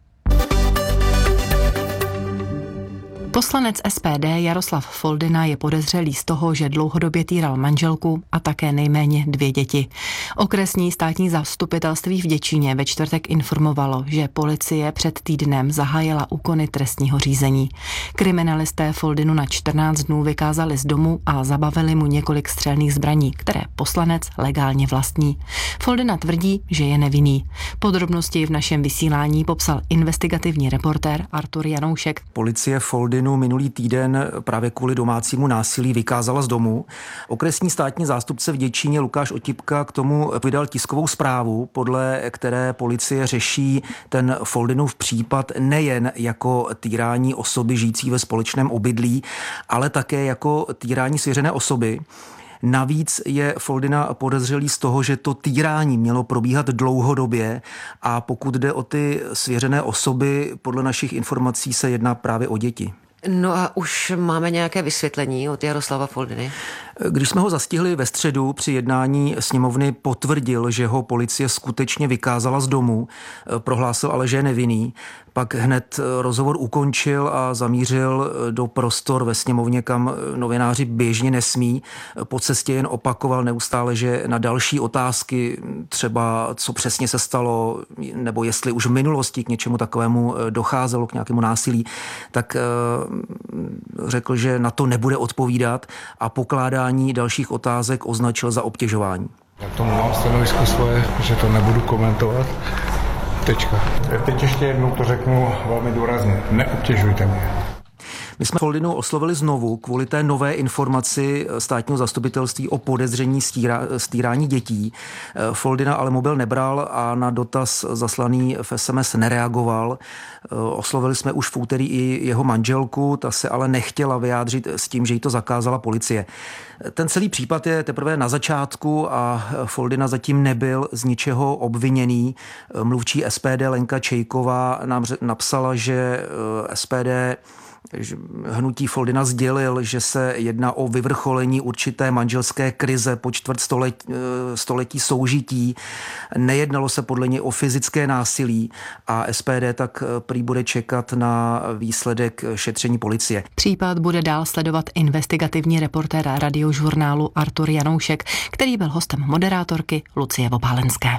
Poslanec S P D Jaroslav Foldyna je podezřelý z toho, že dlouhodobě týral manželku a také nejméně dvě děti. Okresní státní zastupitelství v Děčíně ve čtvrtek informovalo, že policie před týdnem zahájila úkony trestního řízení. Kriminalisté Foldynu na čtrnáct dnů vykázali z domu a zabavili mu několik střelných zbraní, které poslanec legálně vlastní. Foldyna tvrdí, že je nevinný. Podrobnosti v našem vysílání popsal investigativní reportér Artur Janoušek. Policie Foldynu minulý týden právě kvůli domácímu násilí vykázala z domu. Okresní státní zástupce v Děčíně Lukáš Otipka k tomu vydal tiskovou zprávu, podle které policie řeší ten Foldynův případ nejen jako týrání osoby žijící ve společném obydlí, ale také jako týrání svěřené osoby. Navíc je Foldyna podezřelý z toho, že to týrání mělo probíhat dlouhodobě a pokud jde o ty svěřené osoby, podle našich informací se jedná právě o děti. No a už máme nějaké vysvětlení od Jaroslava Foldyny? Když jsme ho zastihli ve středu při jednání sněmovny, potvrdil, že ho policie skutečně vykázala z domu, prohlásil ale, že je nevinný. Pak hned rozhovor ukončil a zamířil do prostor ve sněmovně, kam novináři běžně nesmí. Po cestě jen opakoval neustále, že na další otázky, třeba co přesně se stalo, nebo jestli už v minulosti k něčemu takovému docházelo, k nějakému násilí, tak řekl, že na to nebude odpovídat a pokládání dalších otázek označil za obtěžování. Já k tomu mám stanovisko svoje, že to nebudu komentovat. Tečka. Teď ještě jednou to řeknu velmi důrazně. Neobtěžujte mě. My jsme Foldynu oslovili znovu kvůli té nové informaci státního zastupitelství o podezření stírá, stírání dětí. Foldyna ale mobil nebral a na dotaz zaslaný v es em es nereagoval. Oslovili jsme už v úterý i jeho manželku, ta se ale nechtěla vyjádřit s tím, že jí to zakázala policie. Ten celý případ je teprve na začátku a Foldyna zatím nebyl z ničeho obviněný. Mluvčí es pé dé Lenka Čejková nám napsala, že es pé dé hnutí Foldina sdělil, že se jedná o vyvrcholení určité manželské krize po čtvrt století, století soužití. Nejednalo se podle něj o fyzické násilí a S P D tak prý bude čekat na výsledek šetření policie. Případ bude dál sledovat investigativní reportér Radiožurnálu Artur Janoušek, který byl hostem moderátorky Lucie Vopálenské.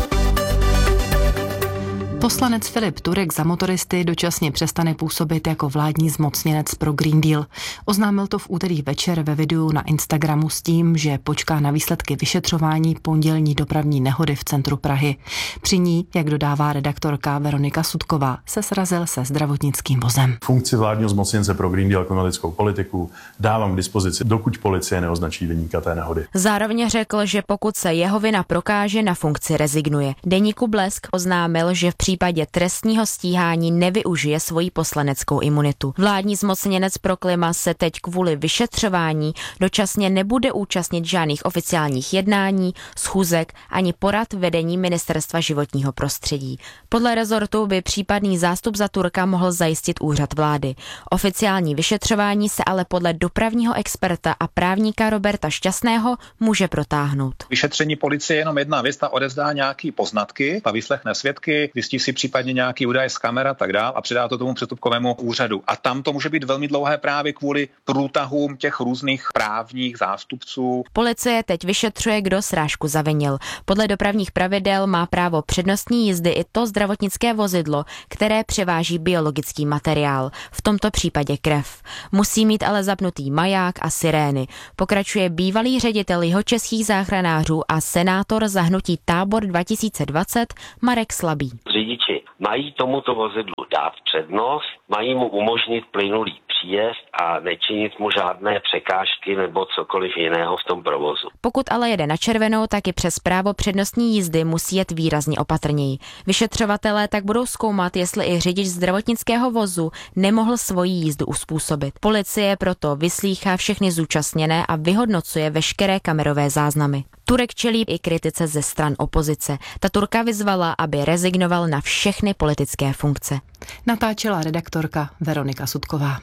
Poslanec Filip Turek za motoristy dočasně přestane působit jako vládní zmocněnec pro Green Deal. Oznámil to v úterý večer ve videu na Instagramu s tím, že počká na výsledky vyšetřování pondělní dopravní nehody v centru Prahy. Při ní, jak dodává redaktorka Veronika Sudková, se srazil se zdravotnickým vozem. Funkci vládního zmocněnce pro Green Deal a klimatickou politiku dávám k dispozici, dokud policie neoznačí viníka té nehody. Zároveň řekl, že pokud se jeho vina prokáže, na funkci rezignuje. Deníku Blesk oznámil, že v případě trestního stíhání nevyužije svoji poslaneckou imunitu. Vládní zmocněnec pro klima se teď kvůli vyšetřování dočasně nebude účastnit žádných oficiálních jednání, schůzek ani porad vedení Ministerstva životního prostředí. Podle rezortu by případný zástup za Turka mohl zajistit úřad vlády. Oficiální vyšetřování se ale podle dopravního experta a právníka Roberta Šťastného může protáhnout. Vyšetření policie je jenom jedna věc, ta odevzdá nějaký poznatky, ta vyslechne svědky, zjistí si případně nějaký údaj z kamer a tak dál a předá to tomu přestupkovému úřadu. A tam to může být velmi dlouhé právě kvůli průtahům těch různých právních zástupců. Policie teď vyšetřuje, kdo srážku zavinil. Podle dopravních pravidel má právo přednostní jízdy i to zdravotnické vozidlo, které převáží biologický materiál, v tomto případě krev. Musí mít ale zapnutý maják a sirény. Pokračuje bývalý ředitel jihočeských záchranářů a senátor za hnutí Tábor dva tisíce dvacet Marek Slabý. Řidiči mají tomuto vozidlu dát přednost, mají mu umožnit plynulý příjezd a nečinit mu žádné překážky nebo cokoliv jiného v tom provozu. Pokud ale jede na červenou, tak i přes právo přednostní jízdy musí jet výrazně opatrněji. Vyšetřovatelé tak budou zkoumat, jestli i řidič zdravotnického vozu nemohl svoji jízdu uspůsobit. Policie proto vyslýchá všechny zúčastněné a vyhodnocuje veškeré kamerové záznamy. Turek čelí i kritice ze stran opozice. Ta Turka vyzvala, aby rezignoval na všechny politické funkce. Natáčela redaktorka Veronika Sudková.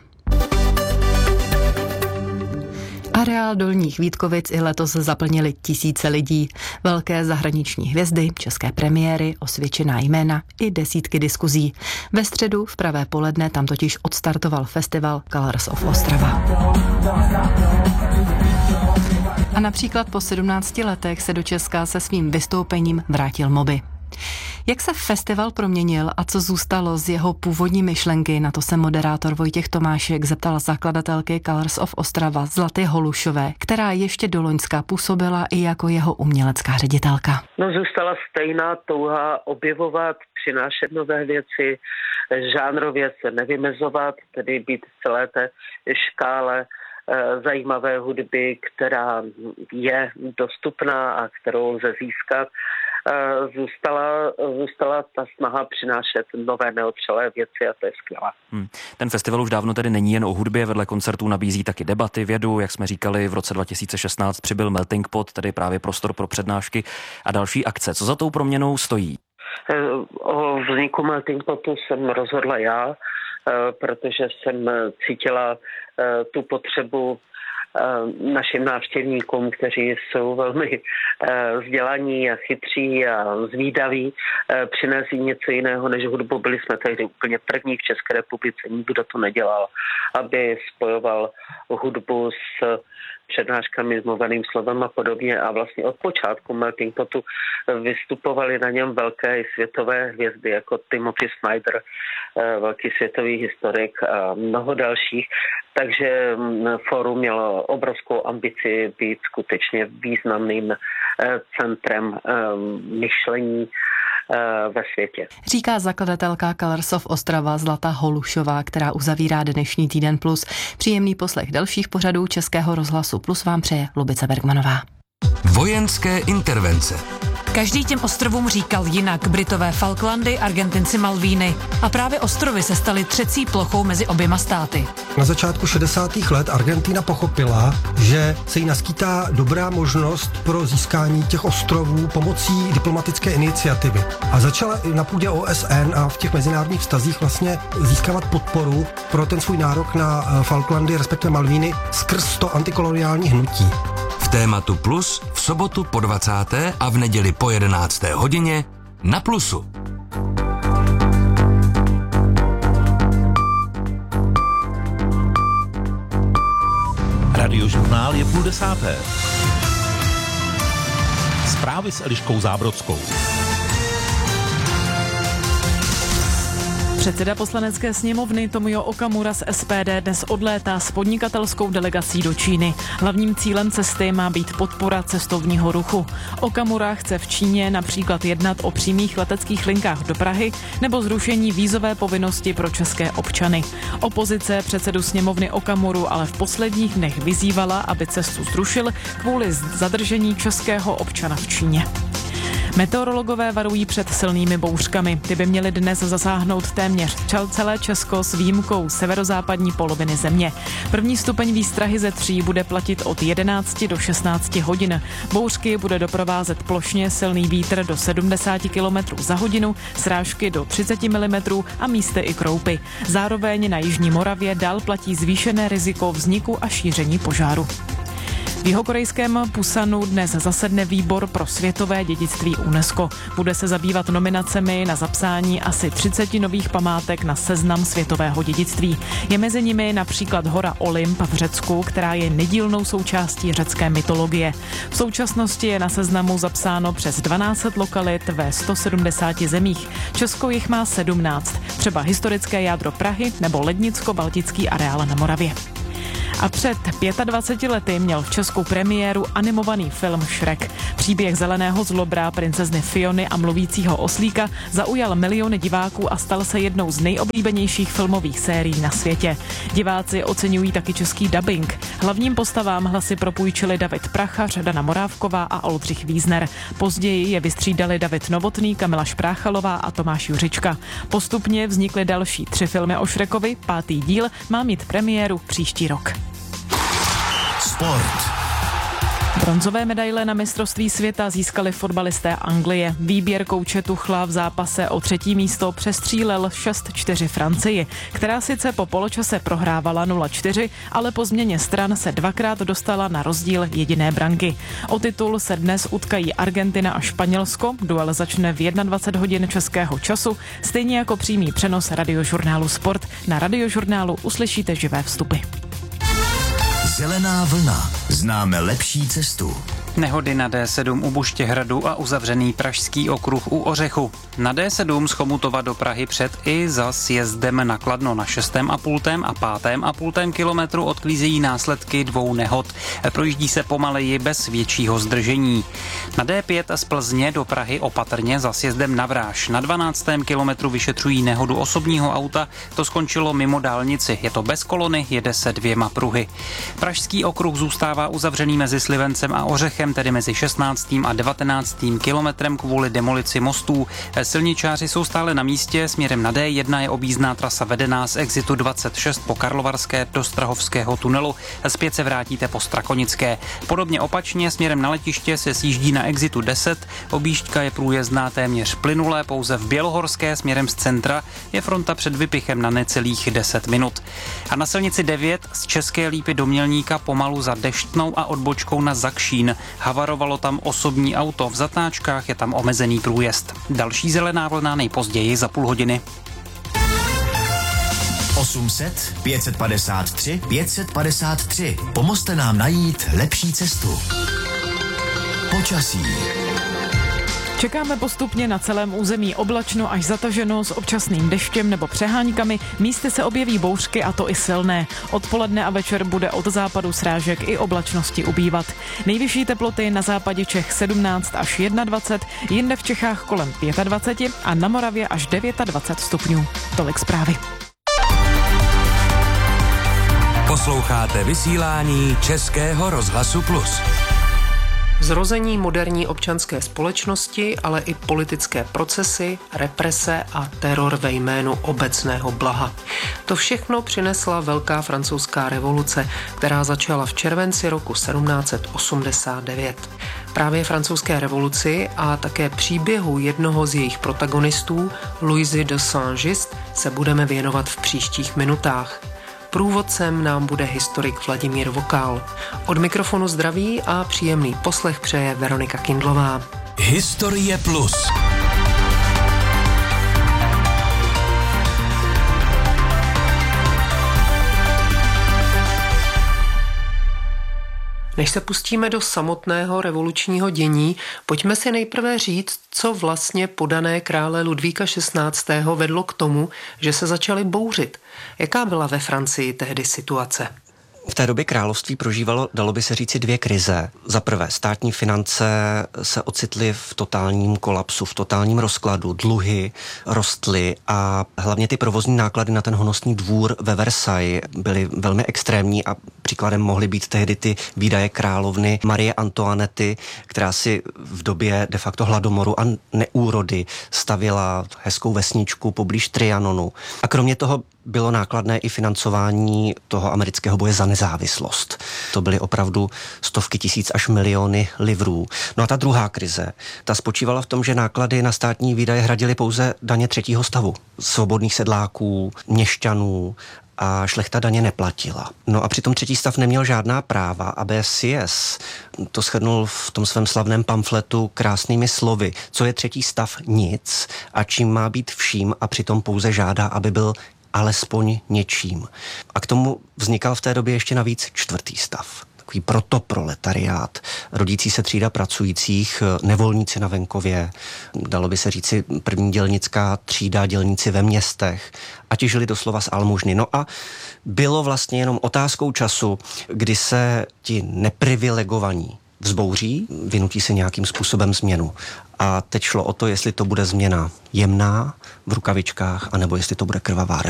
Areál Dolních Vítkovic i letos zaplnili tisíce lidí. Velké zahraniční hvězdy, české premiéry, osvědčená jména i desítky diskuzí. Ve středu v pravé poledne tam totiž odstartoval festival Colors of Ostrava. A například po sedmnácti letech se do Česka se svým vystoupením vrátil Moby. Jak se festival proměnil a co zůstalo z jeho původní myšlenky, na to se moderátor Vojtěch Tomášek zeptal zakladatelky Colors of Ostrava Zlaty Holušové, která ještě do loňska působila i jako jeho umělecká ředitelka. No, zůstala stejná touha objevovat, přinášet nové věci, žánrově se nevymezovat, tedy být v celé té škále zajímavé hudby, která je dostupná a kterou lze získat. Zůstala, zůstala ta snaha přinášet nové neotřelé věci a to je skvělé. Hmm. Ten festival už dávno tedy není jen o hudbě, vedle koncertů nabízí taky debaty, vědu, jak jsme říkali, v roce dva tisíce šestnáct přibyl Melting Pot, tedy právě prostor pro přednášky a další akce. Co za tou proměnou stojí? O vzniku Melting Potu jsem rozhodla já, protože jsem cítila tu potřebu našim návštěvníkům, kteří jsou velmi vzdělaní a chytří a zvídaví, přinést něco jiného než hudbu. Byli jsme tehdy úplně první v České republice, nikdo to nedělal, aby spojoval hudbu s přednáškami, s mluveným slovem a podobně. A vlastně od počátku Melting Potu vystupovali na něm velké světové hvězdy, jako Timothy Snyder, velký světový historik a mnoho dalších. Takže fórum mělo obrovskou ambici být skutečně významným centrem myšlení ve světě. Říká zakladatelka Colors of Ostrava Zlata Holušová, která uzavírá dnešní Týden Plus. Příjemný poslech dalších pořadů Českého rozhlasu Plus vám přeje Lubice Bergmanová. Vojenské intervence. Každý těm ostrovům říkal jinak. Britové Falklandy, Argentinci Malvíny. A právě ostrovy se staly třecí plochou mezi oběma státy. Na začátku šedesátých let Argentina pochopila, že se jí naskýtá dobrá možnost pro získání těch ostrovů pomocí diplomatické iniciativy. A začala i na půdě O S N a v těch mezinárodních vztazích vlastně získávat podporu pro ten svůj nárok na Falklandy, respektive Malvíny, skrz to antikoloniální hnutí. V tématu Plus v sobotu po dvacáté a v neděli po jedenácté hodině na Plusu. Radiožurnál je půl desáté. Zprávy s Eliškou Zábrodskou. Předseda poslanecké sněmovny Tomio Okamura z S P D dnes odlétá s podnikatelskou delegací do Číny. Hlavním cílem cesty má být podpora cestovního ruchu. Okamura chce v Číně například jednat o přímých leteckých linkách do Prahy nebo zrušení vízové povinnosti pro české občany. Opozice předsedu sněmovny Okamuru ale v posledních dnech vyzývala, aby cestu zrušil kvůli zadržení českého občana v Číně. Meteorologové varují před silnými bouřkami. Ty by měly dnes zasáhnout téměř celé Česko s výjimkou severozápadní poloviny země. První stupeň výstrahy ze tří bude platit od jedenácti do šestnácti hodin. Bouřky bude doprovázet plošně silný vítr do sedmdesát kilometrů za hodinu, srážky do třicet milimetrů a místy i kroupy. Zároveň na jižní Moravě dál platí zvýšené riziko vzniku a šíření požáru. V jihokorejském Pusanu dnes zasedne výbor pro světové dědictví UNESCO. Bude se zabývat nominacemi na zapsání asi třicet nových památek na seznam světového dědictví. Je mezi nimi například hora Olymp v Řecku, která je nedílnou součástí řecké mytologie. V současnosti je na seznamu zapsáno přes dvanáct set lokalit ve sto sedmdesáti zemích. Česko jich má sedmnáct, třeba historické jádro Prahy nebo lednicko-baltický areál na Moravě. A před dvaceti pěti lety měl v Česku premiéru animovaný film Shrek. Příběh zeleného zlobra, princezny Fiony a mluvícího oslíka zaujal miliony diváků a stal se jednou z nejoblíbenějších filmových sérií na světě. Diváci oceňují taky český dabing. Hlavním postavám hlasy propůjčili David Prachař, Dana Morávková a Oldřich Vízner. Později je vystřídali David Novotný, Kamila Špráchalová a Tomáš Juřička. Postupně vznikly další tři filmy o Šrekovi, pátý díl má mít premiéru příští rok. Sport. Bronzové medaile na mistrovství světa získali fotbalisté Anglie. Výběr kouče Tuchla v zápase o třetí místo přestřílel šest čtyři Francii, která sice po poločase prohrávala nula čtyři, ale po změně stran se dvakrát dostala na rozdíl jediné branky. O titul se dnes utkají Argentina a Španělsko. Duel začne v dvacet jedna hodin českého času, stejně jako přímý přenos radiožurnálu Sport. Na radiožurnálu uslyšíte živé vstupy. Zelená vlna. Známe lepší cestu. Nehody na D sedm u Buštěhradu a uzavřený pražský okruh u Ořechu. Na D sedm z Chomutova do Prahy před i za sjezdem na Kladno na šestém a půltém a pátém a půltém kilometru odklízejí následky dvou nehod. Projíždí se pomaleji bez většího zdržení. Na D pět z Plzně do Prahy opatrně za sjezdem na Vráž. Na dvanáctém kilometru vyšetřují nehodu osobního auta, to skončilo mimo dálnici. Je to bez kolony, jede se dvěma pruhy. Pražský okruh zůstává uzavřený mezi Slivencem a Ořechem, tedy mezi šestnáctým a devatenáctým kilometrem kvůli demolici mostů. Silničáři jsou stále na místě, směrem na D jedna je objízdná trasa vedená z exitu dvacet šest po Karlovarské do Strahovského tunelu. Zpět se vrátíte po Strakonické. Podobně opačně směrem na letiště se sjíždí na exitu deset, objížďka je průjezdná téměř plynulé, pouze v Bělohorské směrem z centra je fronta před Vypichem na necelých deset minut. A na silnici devět z České Lípy do Mělníka pomalu za Deštnou a odbočkou na Zakšín. Havarovalo tam osobní auto, v zatáčkách je tam omezený průjezd. Další zelená vlna nejpozději za půl hodiny. osm set, pět set padesát tři, pět set padesát tři. Pomozte nám najít lepší cestu. Počasí. Čekáme postupně na celém území oblačno až zataženo s občasným deštěm nebo přeháňkami. Místy se objeví bouřky a to i silné. Odpoledne a večer bude od západu srážek i oblačnosti ubývat. Nejvyšší teploty na západě Čech sedmnáct až dvacet jedna, jinde v Čechách kolem dvacet pět a na Moravě až dvacet devět stupňů. Tolik zprávy. Posloucháte vysílání Českého rozhlasu Plus. Zrození moderní občanské společnosti, ale i politické procesy, represe a teror ve jménu obecného blaha. To všechno přinesla Velká francouzská revoluce, která začala v červenci roku sedmnáct set osmdesát devět. Právě francouzské revoluci a také příběhu jednoho z jejich protagonistů, Louisy de Saint-Just, se budeme věnovat v příštích minutách. Průvodcem nám bude historik Vladimír Vokál. Od mikrofonu zdraví a příjemný poslech přeje Veronika Kindlová. Historie plus. Než se pustíme do samotného revolučního dění, pojďme si nejprve říct, co vlastně podané krále Ludvíka šestnáctého vedlo k tomu, že se začaly bouřit. Jaká byla ve Francii tehdy situace? V té době království prožívalo, dalo by se říci, dvě krize. Za prvé, státní finance se ocitly v totálním kolapsu, v totálním rozkladu, dluhy rostly a hlavně ty provozní náklady na ten honosný dvůr ve Versailles byly velmi extrémní a příkladem mohly být tehdy ty výdaje královny Marie Antoinety, která si v době de facto hladomoru a neúrody stavěla hezkou vesničku poblíž Trianonu. A kromě toho bylo nákladné i financování toho amerického boje za nezávislost. To byly opravdu stovky tisíc až miliony livrů. No a ta druhá krize, ta spočívala v tom, že náklady na státní výdaje hradily pouze daně třetího stavu. Svobodných sedláků, měšťanů a šlechta daně neplatila. No a přitom třetí stav neměl žádná práva a B C S to shrnul v tom svém slavném pamfletu krásnými slovy. Co je třetí stav? Nic. A čím má být vším a přitom pouze žádá, aby byl alespoň něčím. A k tomu vznikal v té době ještě navíc čtvrtý stav. Takový protoproletariát, rodící se třída pracujících, nevolníci na venkově, dalo by se říci první dělnická třída, dělníci ve městech a ti žili doslova z almužny. No a bylo vlastně jenom otázkou času, kdy se ti neprivilegovaní vzbouří, vynutí si nějakým způsobem změnu. A teď šlo o to, jestli to bude změna jemná v rukavičkách, anebo jestli to bude krvavá